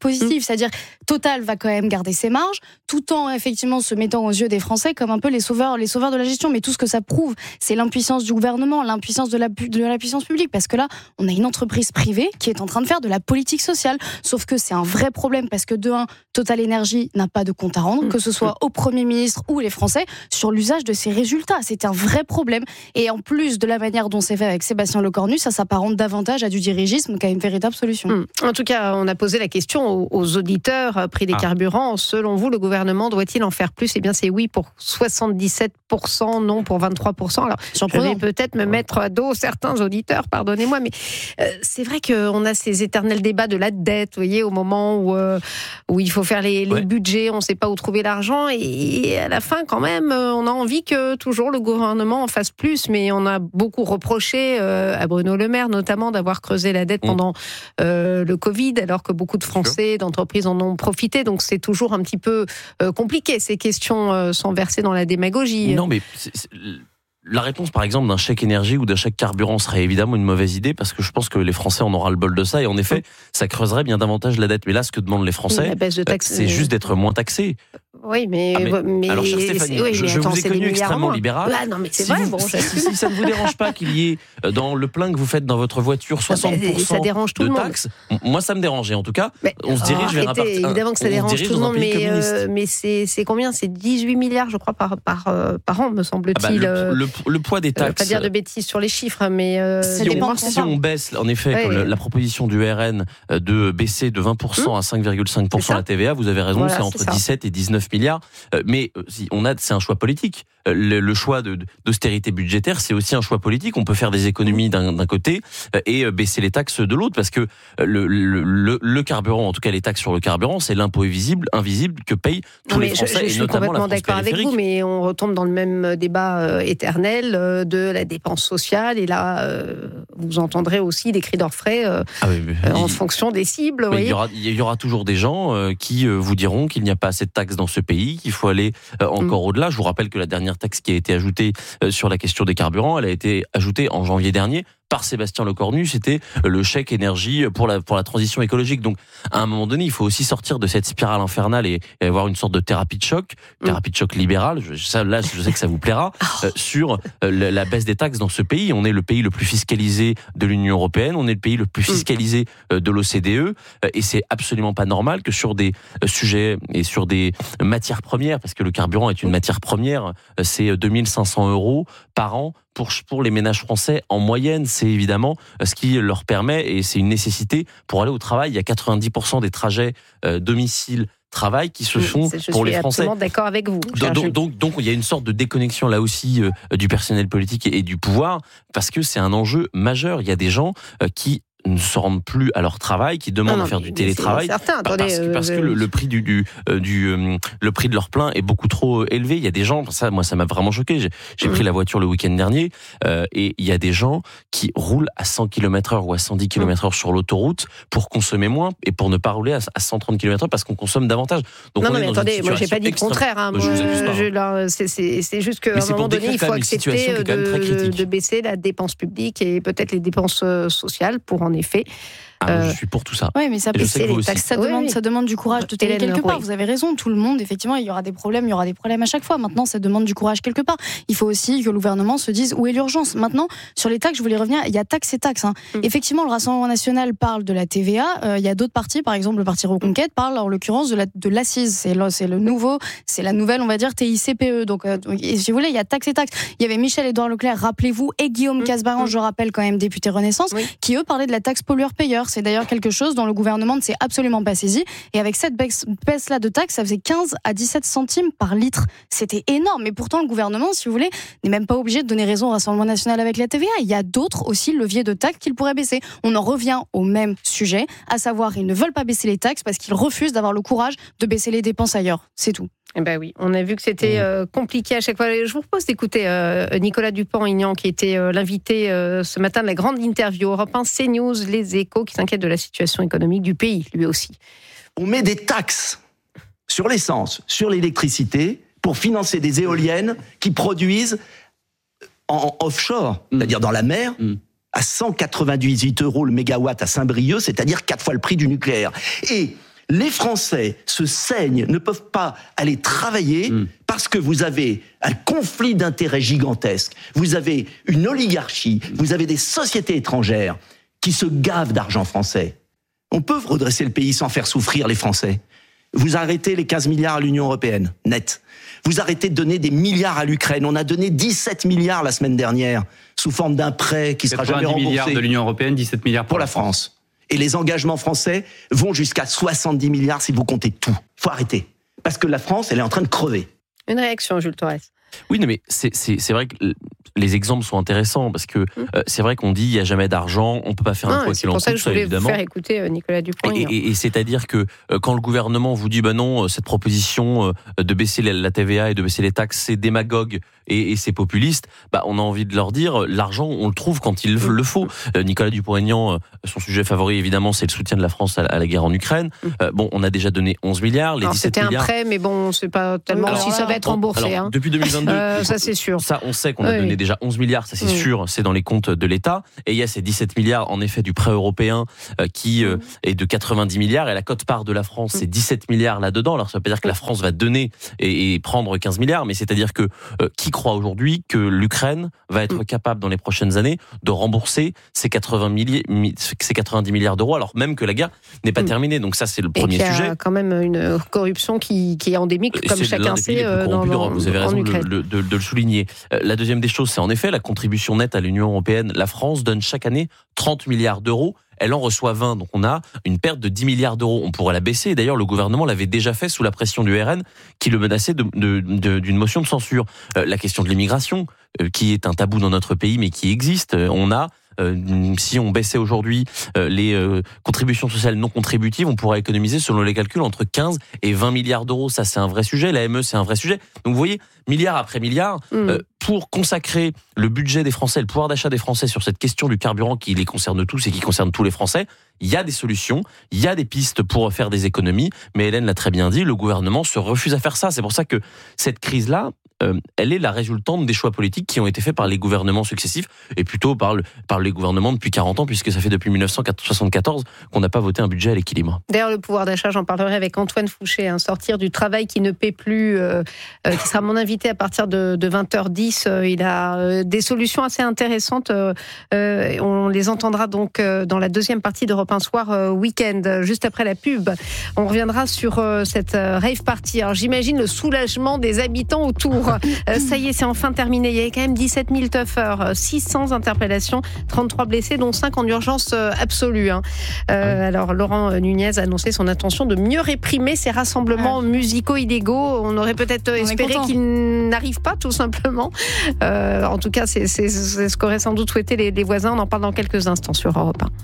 positive, mmh. c'est-à-dire Total va quand même garder ses marges, tout en effectivement se mettant aux yeux des Français comme un peu les sauveurs, les sauveurs de la gestion. Mais tout ce que ça prouve, c'est l'impuissance du gouvernement, l'impuissance de la, de la puissance publique, parce que là, on a une entreprise privée qui est en train de faire de la politique sociale. Sauf que c'est un vrai problème, parce que de un, Total Énergie n'a pas de compte à rendre, mmh. que ce soit au Premier ministre ou les Français, sur l'usage de ces résultats. C'est un vrai problème. Et en plus de la manière dont c'est fait avec Sébastien Lecornu, ça s'apparente davantage à du dirigisme qu'à une véritable solution. Mmh. En tout cas, on a posé la question aux, aux auditeurs, prix des ah. carburants. Selon vous, le gouvernement doit-il en faire plus ? Eh bien, c'est oui pour soixante-dix-sept pour cent, non pour vingt-trois pour cent. Alors, je vais peut-être me mettre à dos certains auditeurs, pardonnez-moi, mais euh, c'est vrai qu'on a ces éternels débats de la dette, vous voyez, au moment où, euh, où il faut faire les, les ouais. budgets, on ne sait pas où trouver l'argent, et, et à la fin, quand même, on a envie que toujours le gouvernement en fasse plus, mais on a beaucoup reproché euh, à Bruno Le Maire, notamment, d'avoir creusé la dette mmh. pendant euh, le Covid, alors que beaucoup de Français, d'entreprises en ont profité, donc c'est toujours un petit peu euh, compliqué, ces questions euh, sont versées dans la démagogie. Non, mais c'est, c'est, la réponse, par exemple, d'un chèque énergie ou d'un chèque carburant serait évidemment une mauvaise idée, parce que je pense que les Français en aura le bol de ça, et en effet, ça creuserait bien davantage la dette. Mais là, ce que demandent les Français, taxe, c'est euh... juste d'être moins taxés. Oui, mais, ah, mais, mais alors, chère Stéphanie, oui, je, je attends, vous ai connu extrêmement libéral. Ah, non, mais c'est si vrai. Vous, bon, si, si, si ça ne vous dérange pas qu'il y ait dans le plein que vous faites dans votre voiture soixante pour cent ça dérange tout de le monde. taxes, moi ça me dérangeait. En tout cas, mais, on se dirige oh, vers un parti. Évidemment que ça dérange tout le monde, mais, euh, mais c'est, c'est combien ? C'est dix-huit milliards, je crois, par, par, euh, par an, me semble-t-il. Ah bah, le, le, le poids des taxes. Je ne veux pas dire de bêtises sur les chiffres, mais euh, si, on, si on baisse, en effet, ouais, la, la proposition du R N de baisser de vingt pour cent hum. à cinq virgule cinq pour cent la T V A, vous avez raison, voilà, c'est entre c'est dix-sept et dix-neuf milliards. Mais si on a c'est un choix politique. Le, le choix de, d'austérité budgétaire, c'est aussi un choix politique. On peut faire des économies d'un, d'un côté et baisser les taxes de l'autre, parce que le, le, le, le carburant, en tout cas les taxes sur le carburant, c'est l'impôt invisible, invisible que payent tous non, les Français, je, je et notamment la France périphérique. Je suis complètement d'accord avec vous, mais on retombe dans le même débat euh, éternel euh, de la dépense sociale, et là, euh, vous entendrez aussi des cris d'orfraie euh, ah oui, euh, en il, fonction des cibles. Vous voyez. Il, y aura, il y aura toujours des gens euh, qui euh, vous diront qu'il n'y a pas assez de taxes dans ce pays, qu'il faut aller euh, encore mmh. au-delà. Je vous rappelle que la dernière taxe qui a été ajoutée sur la question des carburants, elle a été ajoutée en janvier dernier par Sébastien Lecornu, c'était le chèque énergie pour la, pour la transition écologique. Donc, à un moment donné, il faut aussi sortir de cette spirale infernale et, et avoir une sorte de thérapie de choc, une thérapie de choc libérale, je, ça, là, je sais que ça vous plaira, euh, sur euh, la baisse des taxes dans ce pays. On est le pays le plus fiscalisé de l'Union européenne, on est le pays le plus fiscalisé euh, de l'O C D E, euh, et c'est absolument pas normal que sur des euh, sujets et sur des matières premières, parce que le carburant est une matière première, euh, c'est deux mille cinq cents euros par an, Pour, pour les ménages français, en moyenne, c'est évidemment ce qui leur permet, et c'est une nécessité pour aller au travail. Il y a quatre-vingt-dix pour cent des trajets euh, domicile-travail qui se font je pour les Français. Je suis absolument d'accord avec vous. Donc, donc, donc, donc, il y a une sorte de déconnexion là aussi euh, du personnel politique et, et du pouvoir, parce que c'est un enjeu majeur. Il y a des gens euh, qui ne se rendent plus à leur travail, qui demandent non, non, à faire du télétravail, certain, attendez, parce que, parce que le, le prix du, du, euh, du euh, le prix de leur plein est beaucoup trop élevé. Il y a des gens, ça, moi, ça m'a vraiment choqué. J'ai, j'ai mmh. pris la voiture le week-end dernier euh, et il y a des gens qui roulent à cent kilomètres heure ou à cent dix kilomètres heure mmh. sur l'autoroute pour consommer moins et pour ne pas rouler à, à cent trente kilomètres heure parce qu'on consomme davantage. Donc non, on non est mais dans attendez, une moi, j'ai pas dit le contraire. Hein, moi, je vous pas, je, là, c'est, c'est, c'est juste qu'à un moment donné, il faut accepter de, de baisser la dépense publique et peut-être les dépenses sociales pour en effet. Ah, euh, je suis pour tout ça. Oui, mais ça, c'est les taxes, ça, demande, oui, oui. ça demande du courage de tailler quelque part. Vous avez raison, tout le monde, effectivement, il y aura des problèmes, il y aura des problèmes à chaque fois. Maintenant, ça demande du courage quelque part. Il faut aussi que le gouvernement se dise où est l'urgence. Maintenant, sur les taxes, je voulais revenir, il y a taxes et taxes. Hein. Mm. Effectivement, le Rassemblement national parle de la T V A. Euh, il y a d'autres partis, par exemple, le parti Reconquête parle en l'occurrence de, la, de l'assise. C'est le, c'est le nouveau, c'est la nouvelle, on va dire, T I C P E. Donc, euh, si vous voulez, il y a taxes et taxes. Il y avait Michel-Édouard Leclerc, rappelez-vous, et Guillaume mm. Casbaran, mm. je rappelle quand même, député Renaissance, oui. qui eux parlaient de la taxe pollueur-payeur. C'est d'ailleurs quelque chose dont le gouvernement ne s'est absolument pas saisi. Et avec cette baisse-là de taxes, ça faisait quinze à dix-sept centimes par litre. C'était énorme. Mais pourtant, le gouvernement, si vous voulez, n'est même pas obligé de donner raison au Rassemblement national avec la T V A. Il y a d'autres aussi leviers de taxes qu'il pourrait baisser. On en revient au même sujet, à savoir, ils ne veulent pas baisser les taxes parce qu'ils refusent d'avoir le courage de baisser les dépenses ailleurs. C'est tout. Eh ben oui, on a vu que c'était euh, compliqué à chaque fois. Je vous propose d'écouter euh, Nicolas Dupont-Aignan, qui était euh, l'invité euh, ce matin de la grande interview Europe un, CNews, Les Échos, qui s'inquiète de la situation économique du pays, lui aussi. On met des taxes sur l'essence, sur l'électricité, pour financer des éoliennes qui produisent en offshore, mmh. c'est-à-dire dans la mer, mmh. à cent quatre-vingt-dix-huit euros le mégawatt à Saint-Brieuc, c'est-à-dire quatre fois le prix du nucléaire. Et Les Français se saignent, ne peuvent pas aller travailler mmh. parce que vous avez un conflit d'intérêts gigantesque. Vous avez une oligarchie, vous avez des sociétés étrangères qui se gavent d'argent français. On peut redresser le pays sans faire souffrir les Français. Vous arrêtez les quinze milliards à l'Union européenne, net. Vous arrêtez de donner des milliards à l'Ukraine. On a donné dix-sept milliards la semaine dernière, sous forme d'un prêt qui sera jamais remboursé. milliards de l'Union européenne, dix-sept milliards pour, pour la France. France. Et les engagements français vont jusqu'à soixante-dix milliards si vous comptez tout. Faut arrêter. Parce que la France, elle est en train de crever. Une réaction, Jules Torres. Oui, non, mais c'est, c'est, c'est vrai que les exemples sont intéressants parce que mmh. euh, c'est vrai qu'on dit il n'y a jamais d'argent, on ne peut pas faire un quoi qu'il en coûte. C'est pour ça que je voulais vous faire écouter Nicolas Dupont-Aignan. Et, et, et c'est-à-dire que euh, quand le gouvernement vous dit bah non, cette proposition euh, de baisser la T V A et de baisser les taxes, c'est démagogue et, et c'est populiste, bah on a envie de leur dire l'argent, on le trouve quand il mmh. le faut. Euh, Nicolas Dupont-Aignan, euh, son sujet favori évidemment, c'est le soutien de la France à, à la guerre en Ukraine. Mmh. Euh, bon, on a déjà donné onze milliards, les alors, dix-sept c'était milliards. C'était un prêt, mais bon, c'est pas tellement alors, si ça va être remboursé. Alors, hein. Depuis deux mille vingt-deux, euh, ça c'est sûr. Ça, on sait qu'on a oui. donné déjà onze milliards, ça c'est oui. sûr, c'est dans les comptes de l'État. Et il y a ces dix-sept milliards, en effet, du prêt européen euh, qui euh, est de quatre-vingt-dix milliards. Et la quote-part de la France, c'est dix-sept milliards là-dedans. Alors ça veut pas dire que la France va donner et, et prendre quinze milliards, mais c'est-à-dire que euh, qui croit aujourd'hui que l'Ukraine va être capable dans les prochaines années de rembourser ces, quatre-vingts milli- ces quatre-vingt-dix milliards d'euros, alors même que la guerre n'est pas terminée. Donc ça, c'est le premier et qu'il y a sujet. Quand même une corruption qui, qui est endémique, comme c'est chacun sait, euh, dans, dans, Vous avez raison de, de, de, de le souligner. Euh, la deuxième des choses, c'est en effet la contribution nette à l'Union européenne. La France donne chaque année trente milliards d'euros. Elle en reçoit vingt, donc on a une perte de dix milliards d'euros. On pourrait la baisser. D'ailleurs, le gouvernement l'avait déjà fait sous la pression du R N, qui le menaçait de, de, de, d'une motion de censure. Euh, la question de l'immigration, euh, qui est un tabou dans notre pays, mais qui existe. Euh, on a Euh, si on baissait aujourd'hui euh, les euh, contributions sociales non contributives, on pourrait économiser, selon les calculs, entre quinze et vingt milliards d'euros. Ça, c'est un vrai sujet. L'A M E, c'est un vrai sujet. Donc, vous voyez, milliard après milliard, mmh. euh, pour consacrer le budget des Français, le pouvoir d'achat des Français sur cette question du carburant qui les concerne tous et qui concerne tous les Français, il y a des solutions, il y a des pistes pour faire des économies, mais Hélène l'a très bien dit, le gouvernement se refuse à faire ça. C'est pour ça que cette crise-là, Euh, elle est la résultante des choix politiques qui ont été faits par les gouvernements successifs et plutôt par, le, par les gouvernements depuis quarante ans, puisque ça fait depuis dix-neuf cent soixante-quatorze qu'on n'a pas voté un budget à l'équilibre. D'ailleurs, le pouvoir d'achat, j'en parlerai avec Antoine Fouché, hein, sortir du travail qui ne paie plus, euh, euh, qui sera mon invité à partir de, de vingt heures dix. Euh, il a euh, des solutions assez intéressantes. Euh, euh, on les entendra donc euh, dans la deuxième partie d'Europe un Soir euh, Week-end, juste après la pub. On reviendra sur euh, cette euh, rave party. Alors, j'imagine le soulagement des habitants autour. Euh, ça y est, c'est enfin terminé. Il y avait quand même dix-sept mille tuffers, six cents interpellations, trente-trois blessés, dont cinq en urgence absolue. Hein. Euh, alors, Laurent Nunez a annoncé son intention de mieux réprimer ces rassemblements ouais. musicaux illégaux. On aurait peut-être On espéré qu'ils n'arrivent pas, tout simplement. Euh, en tout cas, c'est, c'est, c'est ce qu'auraient sans doute souhaité les, les voisins. On en parle dans quelques instants sur Europe un.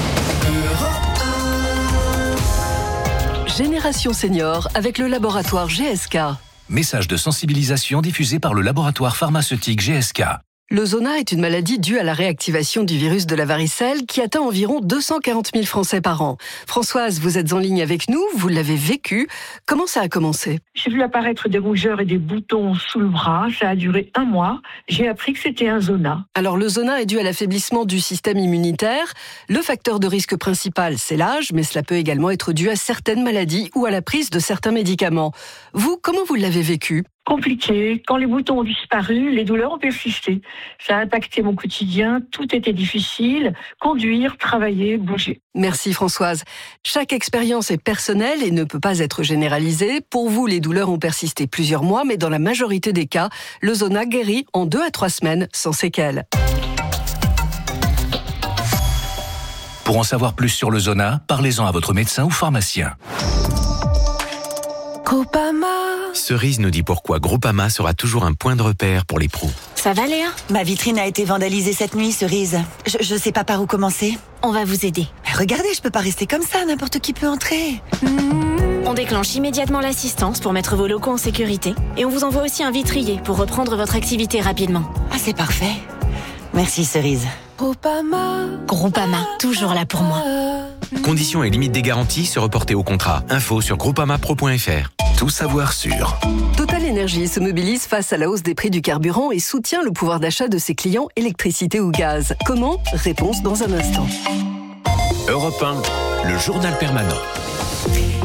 Génération Senior avec le laboratoire G S K. Message de sensibilisation diffusé par le laboratoire pharmaceutique G S K. Le zona est une maladie due à la réactivation du virus de la varicelle qui atteint environ deux cent quarante mille Français par an. Françoise, vous êtes en ligne avec nous, vous l'avez vécu. Comment ça a commencé ? J'ai vu apparaître des rougeurs et des boutons sous le bras. Ça a duré un mois. J'ai appris que c'était un zona. Alors le zona est dû à l'affaiblissement du système immunitaire. Le facteur de risque principal, c'est l'âge, mais cela peut également être dû à certaines maladies ou à la prise de certains médicaments. Vous, comment vous l'avez vécu ? Compliqué. Quand les boutons ont disparu, les douleurs ont persisté. Ça a impacté mon quotidien. Tout était difficile. Conduire, travailler, bouger. Merci Françoise. Chaque expérience est personnelle et ne peut pas être généralisée. Pour vous, les douleurs ont persisté plusieurs mois, mais dans la majorité des cas, le zona guérit en deux à trois semaines sans séquelles. Pour en savoir plus sur le zona, parlez-en à votre médecin ou pharmacien. Groupama. Cerise nous dit pourquoi Groupama sera toujours un point de repère pour les pros. Ça va Léa ? Ma vitrine a été vandalisée cette nuit, Cerise. Je, je sais pas par où commencer. On va vous aider. Mais regardez, je peux pas rester comme ça, n'importe qui peut entrer. Mmh. On déclenche immédiatement l'assistance pour mettre vos locaux en sécurité. Et on vous envoie aussi un vitrier pour reprendre votre activité rapidement. Ah, c'est parfait. Merci Cerise. Groupama. Groupama, toujours là pour moi. Conditions et limites des garanties se reporter au contrat. Info sur groupamapro point f r. Tout savoir sur. Total Énergie se mobilise face à la hausse des prix du carburant et soutient le pouvoir d'achat de ses clients électricité ou gaz. Comment ? Réponse dans un instant. Europe un, le journal permanent.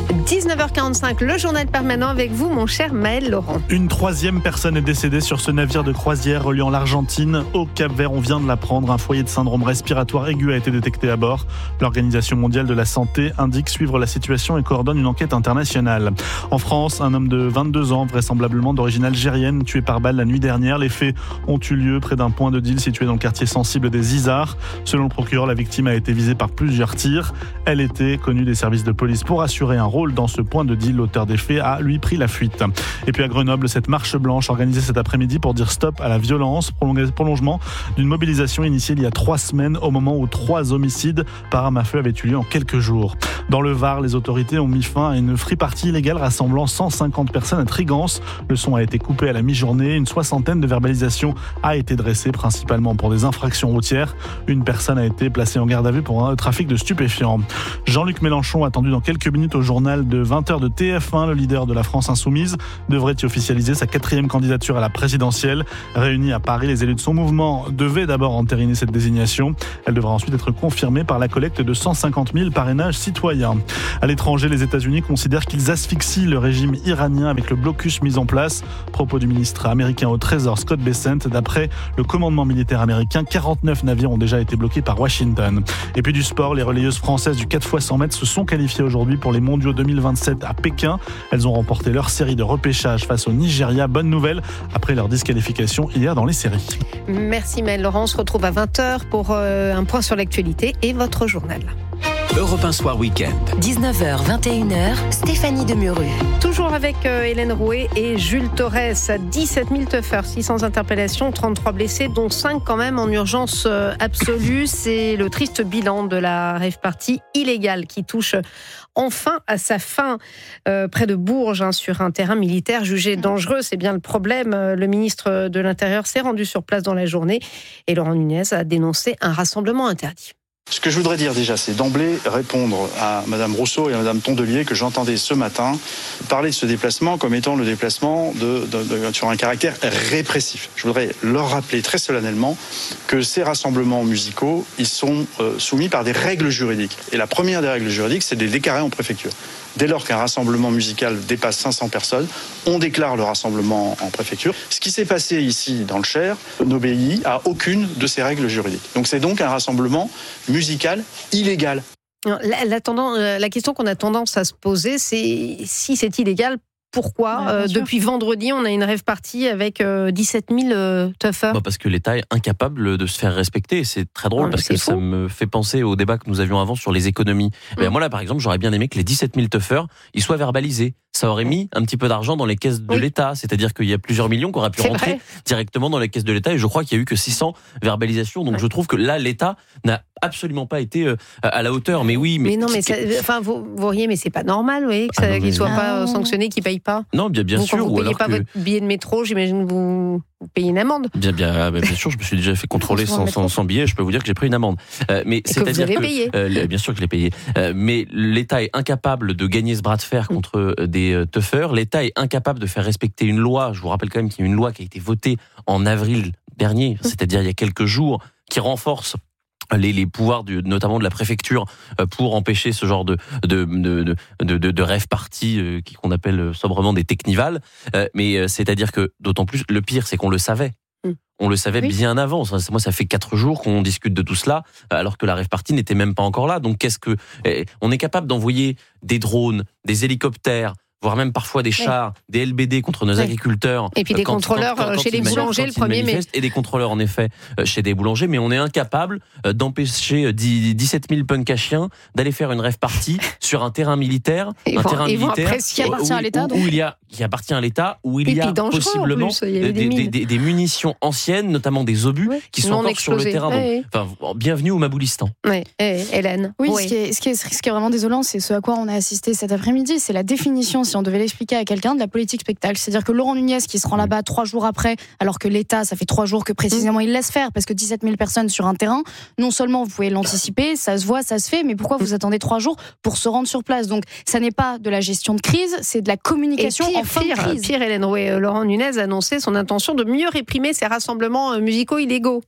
dix-neuf heures quarante-cinq, le journal permanent avec vous, mon cher Maël Laurent. Une troisième personne est décédée sur ce navire de croisière reliant l'Argentine au Cap-Vert. On vient de l'apprendre. Un foyer de syndrome respiratoire aigu a été détecté à bord. L'Organisation mondiale de la santé indique suivre la situation et coordonne une enquête internationale. En France, un homme de vingt-deux ans, vraisemblablement d'origine algérienne, tué par balle la nuit dernière. Les faits ont eu lieu près d'un point de deal situé dans le quartier sensible des Isards. Selon le procureur, la victime a été visée par plusieurs tirs. Elle était connue des services de police pour assurer un rôle dans ce point de deal. L'auteur des faits a, lui, pris la fuite. Et puis à Grenoble, cette marche blanche organisée cet après-midi pour dire stop à la violence, prolongement d'une mobilisation initiée il y a trois semaines au moment où trois homicides par arme à feu avaient eu lieu en quelques jours. Dans le Var, les autorités ont mis fin à une free-party illégale rassemblant cent cinquante personnes à Trigance. Le son a été coupé à la mi-journée. Une soixantaine de verbalisations a été dressée, principalement pour des infractions routières. Une personne a été placée en garde à vue pour un trafic de stupéfiants. Jean-Luc Mélenchon, attendu dans quelques minutes au journal de vingt heures de T F un, le leader de la France Insoumise, devrait y officialiser sa quatrième candidature à la présidentielle. Réunis à Paris, les élus de son mouvement devaient d'abord entériner cette désignation. Elle devra ensuite être confirmée par la collecte de cent cinquante mille parrainages citoyens. À l'étranger, les États-Unis considèrent qu'ils asphyxient le régime iranien avec le blocus mis en place. Propos du ministre américain au Trésor Scott Bessent. D'après le commandement militaire américain, quarante-neuf navires ont déjà été bloqués par Washington. Et puis du sport, les relayeuses françaises du quatre fois cent mètres se sont qualifiées aujourd'hui pour les mondiaux deux mille vingt-sept à Pékin. Elles ont remporté leur série de repêchage face au Nigeria. Bonne nouvelle après leur disqualification hier dans les séries. Merci Maël Laurent, on se retrouve à vingt heures pour euh, un point sur l'actualité et votre journal. Europe un Soir Week-end. dix-neuf heures, vingt et une heures, Stéphanie Demuru. Toujours avec euh, Hélène Rouet et Jules Torres. dix-sept mille teufeurs, six cents interpellations, trente-trois blessés, dont cinq quand même en urgence euh, absolue. C'est le triste bilan de la rave party illégale qui touche enfin à sa fin euh, près de Bourges, hein, sur un terrain militaire jugé dangereux. C'est bien le problème. Le ministre de l'Intérieur s'est rendu sur place dans la journée et Laurent Nunez a dénoncé un rassemblement interdit. Ce que je voudrais dire déjà, c'est d'emblée répondre à Madame Rousseau et à Madame Tondelier que j'entendais ce matin parler de ce déplacement comme étant le déplacement de, de, de, sur un caractère répressif. Je voudrais leur rappeler très solennellement que ces rassemblements musicaux, ils sont euh, soumis par des règles juridiques. Et la première des règles juridiques, c'est de les déclarer en préfecture. Dès lors qu'un rassemblement musical dépasse cinq cents personnes, on déclare le rassemblement en préfecture. Ce qui s'est passé ici dans le Cher n'obéit à aucune de ces règles juridiques. Donc c'est donc un rassemblement musical illégal. La, la, tendance, la question qu'on a tendance à se poser, c'est si c'est illégal, pourquoi ouais, euh, depuis vendredi on a une rave party avec euh, dix-sept mille euh, teufeurs? Bah parce que l'État est incapable de se faire respecter. C'est très drôle, ouais, parce que fou. Ça me fait penser au débat que nous avions avant sur les économies. Mmh. Ben moi là par exemple, j'aurais bien aimé que les dix-sept mille teufeurs ils soient verbalisés. Ça aurait mis un petit peu d'argent dans les caisses de oui. l'État. C'est-à-dire qu'il y a plusieurs millions qui auraient pu c'est rentrer vrai. directement dans les caisses de l'État. Et je crois qu'il y a eu que six cents verbalisations. Donc ouais. je trouve que là, l'État n'a absolument pas été euh, à la hauteur. Mais oui, mais... mais non, mais ça, enfin, vous, vous riez, mais c'est pas normal, oui, que ça, ah non, qu'il ne soit ah. pas sanctionné, qu'il ne paye pas. Non, bien, bien vous, sûr. Quand vous ne payez pas que... votre billet de métro, j'imagine que vous, vous payez une amende. Bien, bien, bien sûr, je me suis déjà fait contrôler sans, sans, sans billet. Je peux vous dire que j'ai pris une amende. Euh, mais Et c'est-à-dire que vous avez que, payé. Euh, bien sûr que je l'ai payé. Euh, mais l'État est incapable de gagner ce bras de fer contre euh, des euh, teufeurs. L'État est incapable de faire respecter une loi. Je vous rappelle quand même qu'il y a une loi qui a été votée en avril dernier, c'est-à-dire il y a quelques jours, qui renforce Les, les pouvoirs du, notamment de la préfecture pour empêcher ce genre de de de de, de, de rêve party euh, qu'on appelle sobrement des technivals. Euh, mais euh, c'est-à-dire que d'autant plus le pire, c'est qu'on le savait. Mm. On le savait oui. bien avant. Moi, ça fait quatre jours qu'on discute de tout cela, alors que la rêve party n'était même pas encore là. Donc, qu'est-ce que eh, on est capable d'envoyer des drones, des hélicoptères, voire même parfois des chars, oui. des L B D contre nos oui. agriculteurs. Et puis des quand, contrôleurs quand, quand, quand chez les boulangers le premier mai. Et des contrôleurs en effet chez des boulangers, mais on est incapable d'empêcher dix-sept mille punks à chiens d'aller faire une rêve party sur un terrain militaire, et un vont, terrain militaire qui appartient à l'État, où, où il y a qui appartient à l'État, où il y a possiblement plus, il y des, des, des, des munitions anciennes, notamment des obus, oui. qui sont non encore explosés. Sur le terrain. Oui. Donc, enfin, bienvenue au Maboulistan. Oui, et Hélène. Oui, oui. Ce, qui est, ce, qui est, ce qui est vraiment désolant, c'est ce à quoi on a assisté cet après-midi, c'est la définition, si on devait l'expliquer à quelqu'un, de la politique spectacle. C'est-à-dire que Laurent Nunez, qui se rend là-bas trois jours après, alors que l'État, ça fait trois jours que précisément il laisse faire, parce que dix-sept mille personnes sur un terrain, non seulement vous pouvez l'anticiper, ça se voit, ça se fait, mais pourquoi vous attendez trois jours pour se rendre sur place? Donc, ça n'est pas de la gestion de crise, c'est de la communication pire, en fin pire, de crise. Pire, Hélène Rouet, Laurent Nunez a annoncé son intention de mieux réprimer ces rassemblements musicaux illégaux.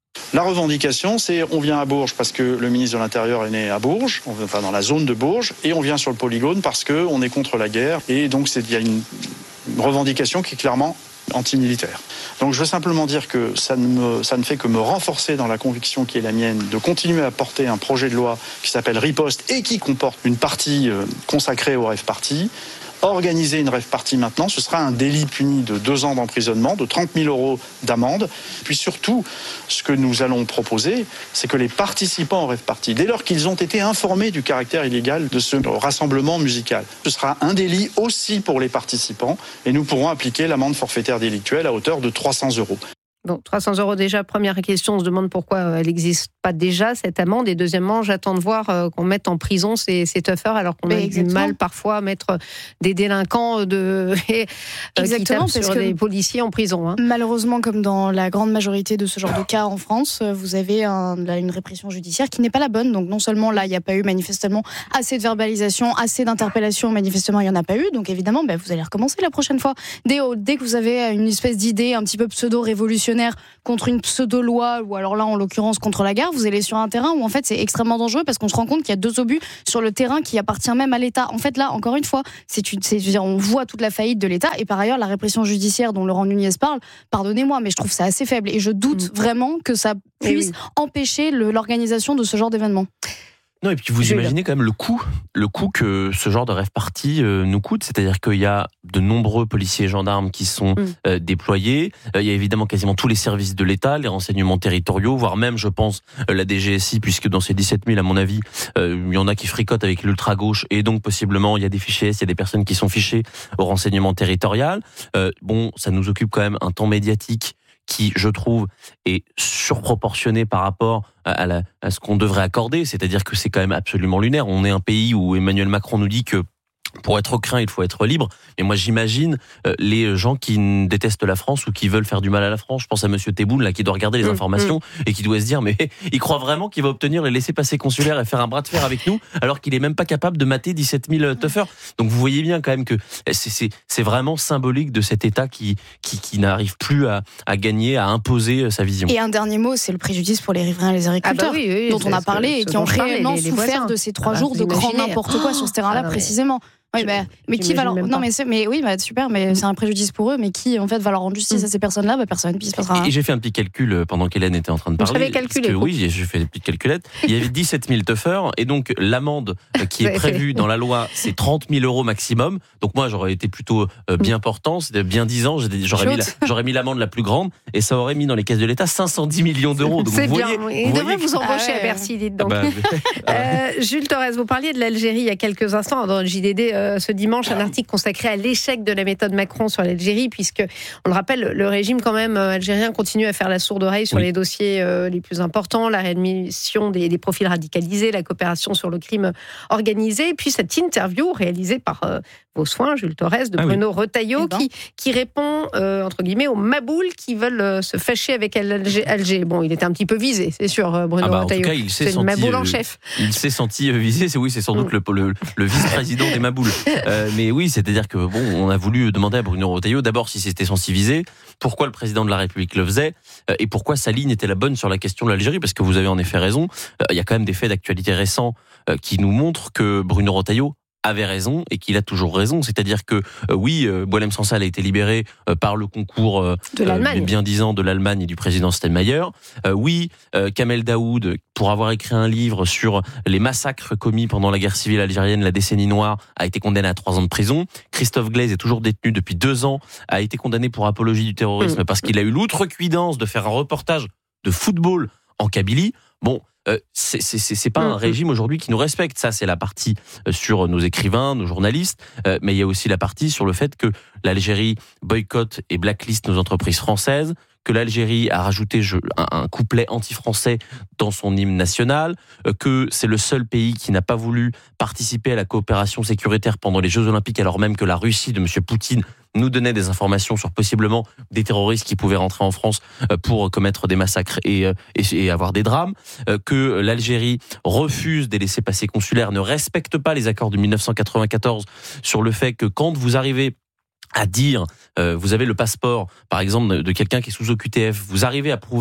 La revendication, c'est on vient à Bourges parce que le ministre de l'Intérieur est né à Bourges, enfin dans la zone de Bourges, et on vient sur le polygone parce qu'on est contre la guerre. Et donc c'est, il y a une revendication qui est clairement anti-militaire. Donc je veux simplement dire que ça ne, me, ça ne fait que me renforcer dans la conviction qui est la mienne de continuer à porter un projet de loi qui s'appelle Riposte et qui comporte une partie consacrée au rave party. Organiser une rave party maintenant, ce sera un délit puni de deux ans d'emprisonnement, de trente mille euros d'amende. Puis surtout, ce que nous allons proposer, c'est que les participants au rave party, dès lors qu'ils ont été informés du caractère illégal de ce rassemblement musical, ce sera un délit aussi pour les participants et nous pourrons appliquer l'amende forfaitaire délictuelle à hauteur de trois cents euros. Bon, trois cents euros déjà, première question, on se demande pourquoi elle n'existe pas déjà, cette amende. Et deuxièmement, j'attends de voir euh, qu'on mette en prison ces, ces toughers, alors qu'on Mais a exactement. du mal parfois à mettre des délinquants de, et, euh, qui tapent sur des policiers en prison. Hein. Malheureusement, comme dans la grande majorité de ce genre de cas en France, vous avez un, une répression judiciaire qui n'est pas la bonne. Donc non seulement là, il n'y a pas eu manifestement assez de verbalisation, assez d'interpellations, manifestement il n'y en a pas eu. Donc évidemment, bah, vous allez recommencer la prochaine fois. Dès, dès que vous avez une espèce d'idée un petit peu pseudo-révolutionnaire contre une pseudo-loi, ou alors là en l'occurrence contre la guerre, vous allez sur un terrain où en fait c'est extrêmement dangereux parce qu'on se rend compte qu'il y a deux obus sur le terrain qui appartient même à l'État. En fait là, encore une fois, c'est, une, c'est, je veux dire, on voit toute la faillite de l'État et par ailleurs la répression judiciaire dont Laurent Nunez parle, pardonnez-moi, mais je trouve ça assez faible et je doute mmh. vraiment que ça puisse oui. empêcher le, l'organisation de ce genre d'événement. Non, et puis vous imaginez quand même le coût, le coût que ce genre de rave party euh, nous coûte, c'est-à-dire qu'il y a de nombreux policiers et gendarmes qui sont mm. euh, déployés, euh, il y a évidemment quasiment tous les services de l'État, les renseignements territoriaux, voire même, je pense, euh, la D G S I, puisque dans ces dix-sept mille, à mon avis, euh, il y en a qui fricotent avec l'ultra-gauche, et donc possiblement, il y a des fichiers S, il y a des personnes qui sont fichées au renseignement territorial. Euh, bon, ça nous occupe quand même un temps médiatique qui, je trouve, est surproportionné par rapport à, la, à ce qu'on devrait accorder. C'est-à-dire que c'est quand même absolument lunaire. On est un pays où Emmanuel Macron nous dit que pour être craint, il faut être libre. Et moi, j'imagine euh, les gens qui détestent la France ou qui veulent faire du mal à la France. Je pense à Monsieur Tebboune, là, qui doit regarder les mmh, informations mmh. et qui doit se dire, mais il croit vraiment qu'il va obtenir les laissez-passer consulaires et faire un bras de fer avec nous, alors qu'il est même pas capable de mater dix-sept mille toughers. Donc, vous voyez bien quand même que c'est, c'est, c'est vraiment symbolique de cet État qui, qui, qui n'arrive plus à, à gagner, à imposer sa vision. Et un dernier mot, c'est le préjudice pour les riverains et les agriculteurs, ah bah oui, oui, dont on a parlé et qui ont réellement les, les souffert voisins. de ces trois ah bah, jours de grand n'importe quoi oh, sur ce terrain-là, ah précisément. Oui, bah, mais qui va leur... Non, mais, c'est... mais oui, bah, super, mais c'est un préjudice pour eux, mais qui, en fait, va leur rendre justice mmh. à ces personnes-là? Bah, personne, puis il se passera rien. Et j'ai fait un petit calcul pendant qu'Hélène était en train de parler. J'avais calculé. Que, oui, j'ai fait des petites calculettes. Il y avait dix-sept mille toughers, et donc l'amende qui est prévue dans la loi, c'est trente mille euros maximum. Donc moi, j'aurais été plutôt euh, bien portant, c'était bien dix ans, j'aurais mis, la... j'aurais mis l'amende la plus grande, et ça aurait mis dans les caisses de l'État cinq cent dix millions d'euros. Donc c'est vous bien, voyez, il vous devrait voyez... vous embaucher ah ouais. à Bercy, dites donc. Ah bah, euh, Jules Torres, vous parliez de l'Algérie il y a quelques instants dans le J D D euh, ce dimanche, un article consacré à l'échec de la méthode Macron sur l'Algérie, puisque, on le rappelle, le régime quand même algérien continue à faire la sourde oreille sur oui. les dossiers euh, les plus importants, la réadmission des, des profils radicalisés, la coopération sur le crime organisé, et puis cette interview réalisée par euh, vos soins, Jules Torres, de ah Bruno oui. Retailleau, eh ben. qui, qui répond, euh, entre guillemets, aux maboules qui veulent euh, se fâcher avec Alger, Alger. Bon, il était un petit peu visé, c'est sûr, Bruno ah bah, Retailleau. En tout cas, il s'est c'est senti, une maboule euh, en chef. Il s'est senti visé, c'est, oui, c'est sans doute le, le, le vice-président des maboules. Euh, mais oui, c'est-à-dire que bon, on a voulu demander à Bruno Retailleau d'abord si c'était censé viser, pourquoi le président de la République le faisait, euh, et pourquoi sa ligne était la bonne sur la question de l'Algérie, parce que vous avez en effet raison, euh, il y a quand même des faits d'actualité récents euh, qui nous montrent que Bruno Retailleau avait raison et qu'il a toujours raison. C'est-à-dire que euh, oui, euh, Boualem Sansal a été libéré euh, par le concours euh, de l'Allemagne. Euh, bien disant de l'Allemagne et du président Steinmeier. Euh, oui, euh, Kamel Daoud, pour avoir écrit un livre sur les massacres commis pendant la guerre civile algérienne, la décennie noire, a été condamné à trois ans de prison. Christophe Glaise est toujours détenu depuis deux ans, a été condamné pour apologie du terrorisme mmh. parce qu'il a eu l'outrecuidance de faire un reportage de football en Kabylie. Bon, Euh, c'est, c'est, c'est pas un régime aujourd'hui qui nous respecte. Ça, c'est la partie sur nos écrivains, nos journalistes, euh, mais il y a aussi la partie sur le fait que l'Algérie boycotte et blacklist nos entreprises françaises, que l'Algérie a rajouté je, un, un couplet anti-français dans son hymne national, euh, que c'est le seul pays qui n'a pas voulu participer à la coopération sécuritaire pendant les Jeux Olympiques, alors même que la Russie de M. Poutine nous donnait des informations sur possiblement des terroristes qui pouvaient rentrer en France pour commettre des massacres et, et, et avoir des drames, que l'Algérie refuse des laissez-passer consulaires, ne respecte pas les accords de dix-neuf cent quatre-vingt-quatorze sur le fait que quand vous arrivez à dire, euh, vous avez le passeport, par exemple, de quelqu'un qui est sous O Q T F, vous arrivez à prouver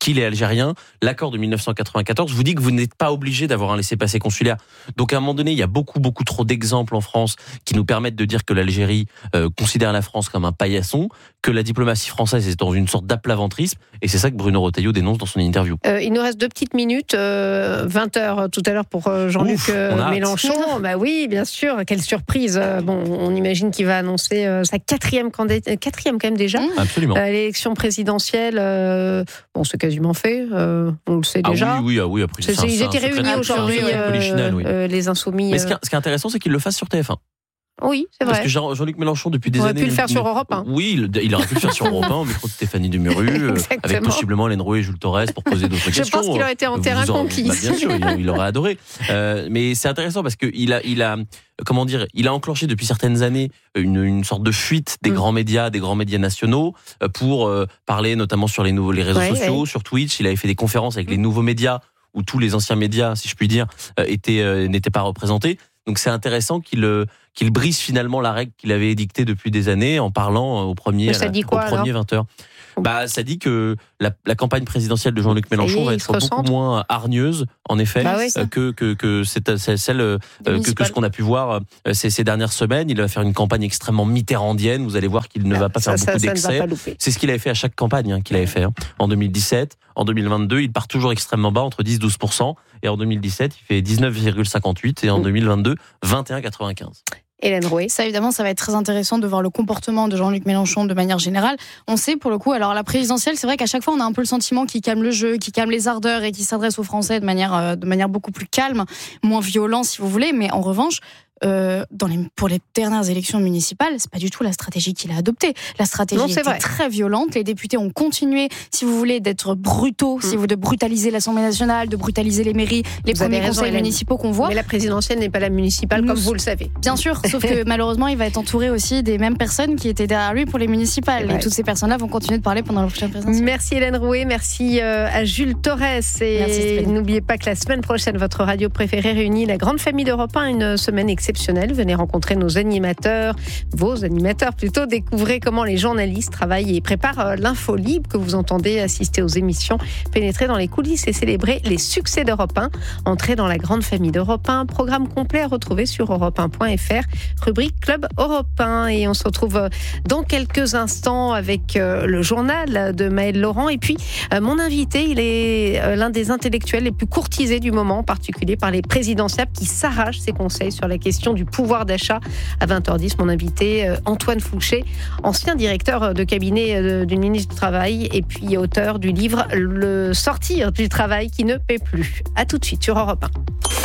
qu'il est algérien. L'accord de mille neuf cent quatre-vingt-quatorze vous dit que vous n'êtes pas obligé d'avoir un laissez-passer consulaire. Donc à un moment donné, il y a beaucoup, beaucoup trop d'exemples en France qui nous permettent de dire que l'Algérie euh, considère la France comme un paillasson, que la diplomatie française est dans une sorte d'aplaventrisme, et c'est ça que Bruno Retailleau dénonce dans son interview. Euh, il nous reste deux petites minutes, euh, vingt heures tout à l'heure pour euh, Jean-Luc Ouf, euh, Mélenchon. Bah oui, bien sûr, quelle surprise. Euh, bon, on imagine qu'il va annoncer euh, sa quatrième candidature, quatrième quand même déjà, Absolument. Euh, l'élection présidentielle. Euh, bon, c'est quasiment fait, euh, on le sait ah déjà. Oui, oui, ah oui. Après, c'est, c'est, ils étaient réunis aujourd'hui, euh, oui. euh, les Insoumis. Mais ce qui, est, ce qui est intéressant, c'est qu'il le fasse sur T F un. Oui, c'est vrai. Parce que Jean, Jean-Luc Mélenchon, depuis des on années... On aurait pu le faire sur Europe un. Oui, il, il aurait pu le faire sur Europe un, au micro de Stéphanie Demuru, euh, avec possiblement Hélène Roux et Jules Torres pour poser d'autres Je questions. Je pense qu'il aurait été en terrain en, conquis. Bah, bien sûr, il, il aurait adoré. Euh, mais c'est intéressant parce qu'il a, il a, comment dire, il a enclenché depuis certaines années une, une sorte de fuite des mmh. grands médias, des grands médias nationaux, pour euh, parler notamment sur les, nouveaux, les réseaux ouais, sociaux, ouais. sur Twitch. Il avait fait des conférences avec les nouveaux médias, où tous les anciens médias, si je puis dire, euh, étaient, euh, n'étaient pas représentés. Donc c'est intéressant qu'il, euh, qu'il brise finalement la règle qu'il avait édictée depuis des années en parlant au premier, ça dit quoi, au premier vingt heures. Bah, ça dit que la, la campagne présidentielle de Jean-Luc Mélenchon va être beaucoup moins hargneuse, en effet, bah oui, que, que, que c'est, c'est celle euh, que, que ce qu'on a pu voir euh, ces, ces dernières semaines. Il va faire une campagne extrêmement mitterrandienne. Vous allez voir qu'il ne va pas ça, faire beaucoup ça, d'excès. Ça c'est ce qu'il avait fait à chaque campagne hein, qu'il avait fait. Hein. En deux mille dix-sept, en deux mille vingt-deux, il part toujours extrêmement bas, entre dix et douze pour cent. Et en deux mille dix-sept, il fait dix-neuf virgule cinquante-huit. Et en mmh. deux mille vingt-deux, vingt et un virgule quatre-vingt-quinze. Hélène Rouet. Ça, évidemment, ça va être très intéressant de voir le comportement de Jean-Luc Mélenchon de manière générale. On sait, pour le coup, alors la présidentielle, c'est vrai qu'à chaque fois, on a un peu le sentiment qu'il calme le jeu, qu'il calme les ardeurs et qu'il s'adresse aux Français de manière, euh, de manière beaucoup plus calme, moins violent, si vous voulez. Mais en revanche, Euh, dans les, pour les dernières élections municipales, c'est pas du tout la stratégie qu'il a adoptée. La stratégie non, était vrai. très violente. Les députés ont continué, si vous voulez, d'être brutaux, mmh. si vous de brutaliser l'Assemblée nationale, de brutaliser les mairies, les vous premiers raison, conseils municipaux qu'on voit. Mais la présidentielle n'est pas la municipale, Nous, comme vous le savez. Bien sûr, sauf que malheureusement, il va être entouré aussi des mêmes personnes qui étaient derrière lui pour les municipales. Et toutes ces personnes-là vont continuer de parler pendant la prochaine présidentielle. Merci Hélène Rouet, merci à Jules Torres. Et n'oubliez pas que la semaine prochaine, votre radio préférée réunit la grande famille d'Europe un, une semaine exceptionnelle. Venez rencontrer nos animateurs, vos animateurs plutôt, découvrez comment les journalistes travaillent et préparent l'info libre que vous entendez, assister aux émissions, pénétrer dans les coulisses et célébrer les succès d'Europe un. Entrez dans la grande famille d'Europe un, programme complet à retrouver sur europe un point f r, rubrique Club Europe un. Et on se retrouve dans quelques instants avec le journal de Maëlle Laurent. Et puis, mon invité, il est l'un des intellectuels les plus courtisés du moment, en particulier par les présidentiables qui s'arrachent ses conseils sur la question du pouvoir d'achat. À vingt heures dix, mon invité Antoine Fouché, ancien directeur de cabinet du ministre du Travail et puis auteur du livre Le sortir du travail qui ne paie plus. À tout de suite sur Europe un.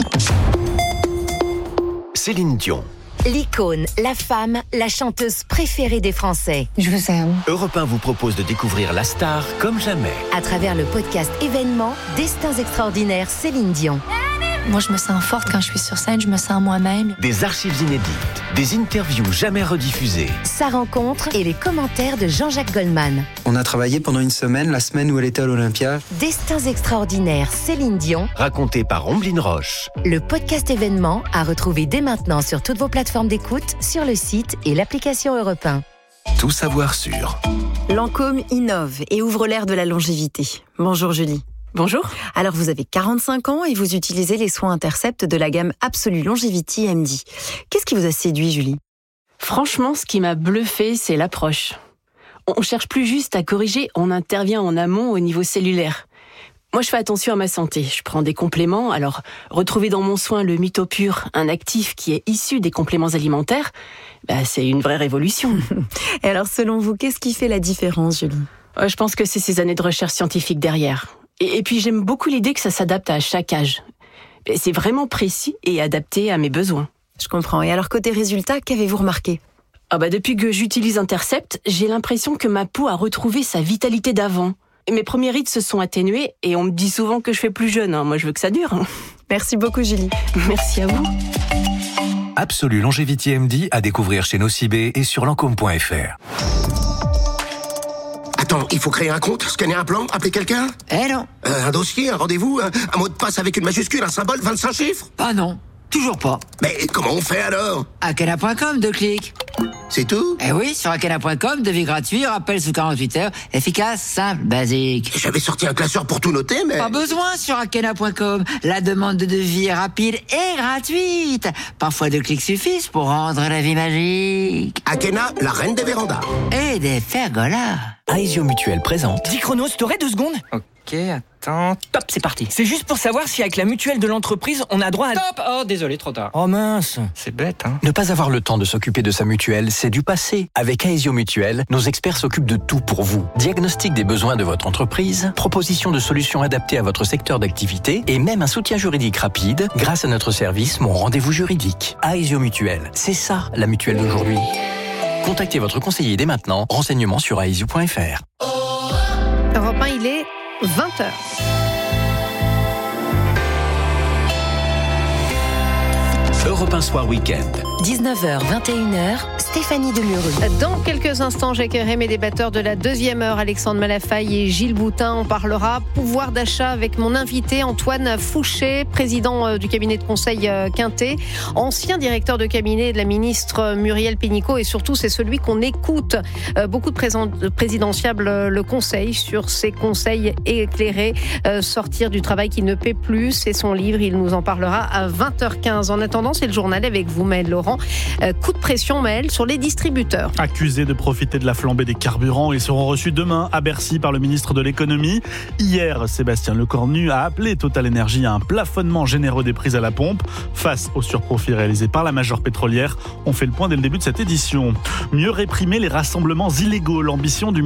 Céline Dion. L'icône, la femme, la chanteuse préférée des Français. Je vous aime. Europe un vous propose de découvrir la star comme jamais. À travers le podcast événement Destins extraordinaires Céline Dion. Moi, je me sens forte quand je suis sur scène, je me sens moi-même. Des archives inédites, des interviews jamais rediffusées. Sa rencontre et les commentaires de Jean-Jacques Goldman. On a travaillé pendant une semaine, la semaine où elle était à l'Olympia. Destins extraordinaires Céline Dion. Raconté par Omblin Roche. Le podcast événement à retrouver dès maintenant sur toutes vos plateformes d'écoute, sur le site et l'application Europe un. Tout savoir sur. Lancôme innove et ouvre l'ère de la longévité. Bonjour Julie. Bonjour. Alors vous avez quarante-cinq ans et vous utilisez les soins Intercept de la gamme Absolue Longevity M D. Qu'est-ce qui vous a séduit, Julie ? Franchement, ce qui m'a bluffé, c'est l'approche. On cherche plus juste à corriger, on intervient en amont au niveau cellulaire. Moi, je fais attention à ma santé. Je prends des compléments. Alors, retrouver dans mon soin le Mytopure, un actif qui est issu des compléments alimentaires, bah, c'est une vraie révolution. Et alors, selon vous, qu'est-ce qui fait la différence, Julie ? Je pense que c'est ces années de recherche scientifique derrière. Et puis j'aime beaucoup l'idée que ça s'adapte à chaque âge. C'est vraiment précis et adapté à mes besoins. Je comprends. Et alors côté résultat, qu'avez-vous remarqué ? Ah bah depuis que j'utilise Intercept, j'ai l'impression que ma peau a retrouvé sa vitalité d'avant. Et mes premiers rides se sont atténués et on me dit souvent que je fais plus jeune. Moi je veux que ça dure. Merci beaucoup Julie. Merci à vous. Absolue Longevity M D à découvrir chez Nocibé et sur lancôme point f r. Attends, il faut créer un compte, scanner un plan, appeler quelqu'un ? Eh non. Euh, un dossier, un rendez-vous, un, un mot de passe avec une majuscule, un symbole, vingt-cinq chiffres ? Ah non. Toujours pas. Mais comment on fait alors? Akena point com, deux clics. C'est tout? Eh oui, sur akena point com, devis gratuit, rappel sous quarante-huit heures, efficace, simple, basique. J'avais sorti un classeur pour tout noter, mais... Pas besoin sur akena point com. La demande de devis est rapide et gratuite. Parfois deux clics suffisent pour rendre la vie magique. Akena, la reine des vérandas. Et des pergolas. Aesio Mutuelle présente. dix chronos, t'aurais deux secondes? Ok, attends. Top, c'est parti. C'est juste pour savoir si avec la mutuelle de l'entreprise, on a droit à... Stop! Oh, désolé, trop tard. Oh mince. C'est bête, hein. Ne pas avoir le temps de s'occuper de sa mutuelle, c'est du passé. Avec Aesio Mutuelle, nos experts s'occupent de tout pour vous. Diagnostic des besoins de votre entreprise, proposition de solutions adaptées à votre secteur d'activité et même un soutien juridique rapide grâce à notre service Mon Rendez-vous Juridique. Aesio Mutuelle, c'est ça la mutuelle d'aujourd'hui. Contactez votre conseiller dès maintenant. Renseignements sur aesio point f r. Europe un, il est vingt heures. Europe un Soir Week-end. dix-neuf heures, vingt et une heures, Stéphanie Demureux. Dans quelques instants, j'accueillerai mes débatteurs de la deuxième heure, Alexandre Malafaille et Gilles Boutin. On parlera pouvoir d'achat avec mon invité Antoine Fouché, président du cabinet de conseil Quintet, ancien directeur de cabinet de la ministre Muriel Pénicaud, et surtout c'est celui qu'on écoute beaucoup de présidentiables le conseil sur ses conseils éclairés, sortir du travail qui ne paie plus, c'est son livre, il nous en parlera à vingt heures quinze. En attendant, c'est le journal avec vous, Maëlle Laurent. Euh, coup de pression, Maëlle, sur les distributeurs. Accusés de profiter de la flambée des carburants, ils seront reçus demain à Bercy par le ministre de l'économie. Hier, Sébastien Lecornu a appelé Total Energy à un plafonnement généreux des prix à la pompe face aux surprofits réalisés par la majeure pétrolière. On fait le point dès le début de cette édition. Mieux réprimer les rassemblements illégaux, l'ambition du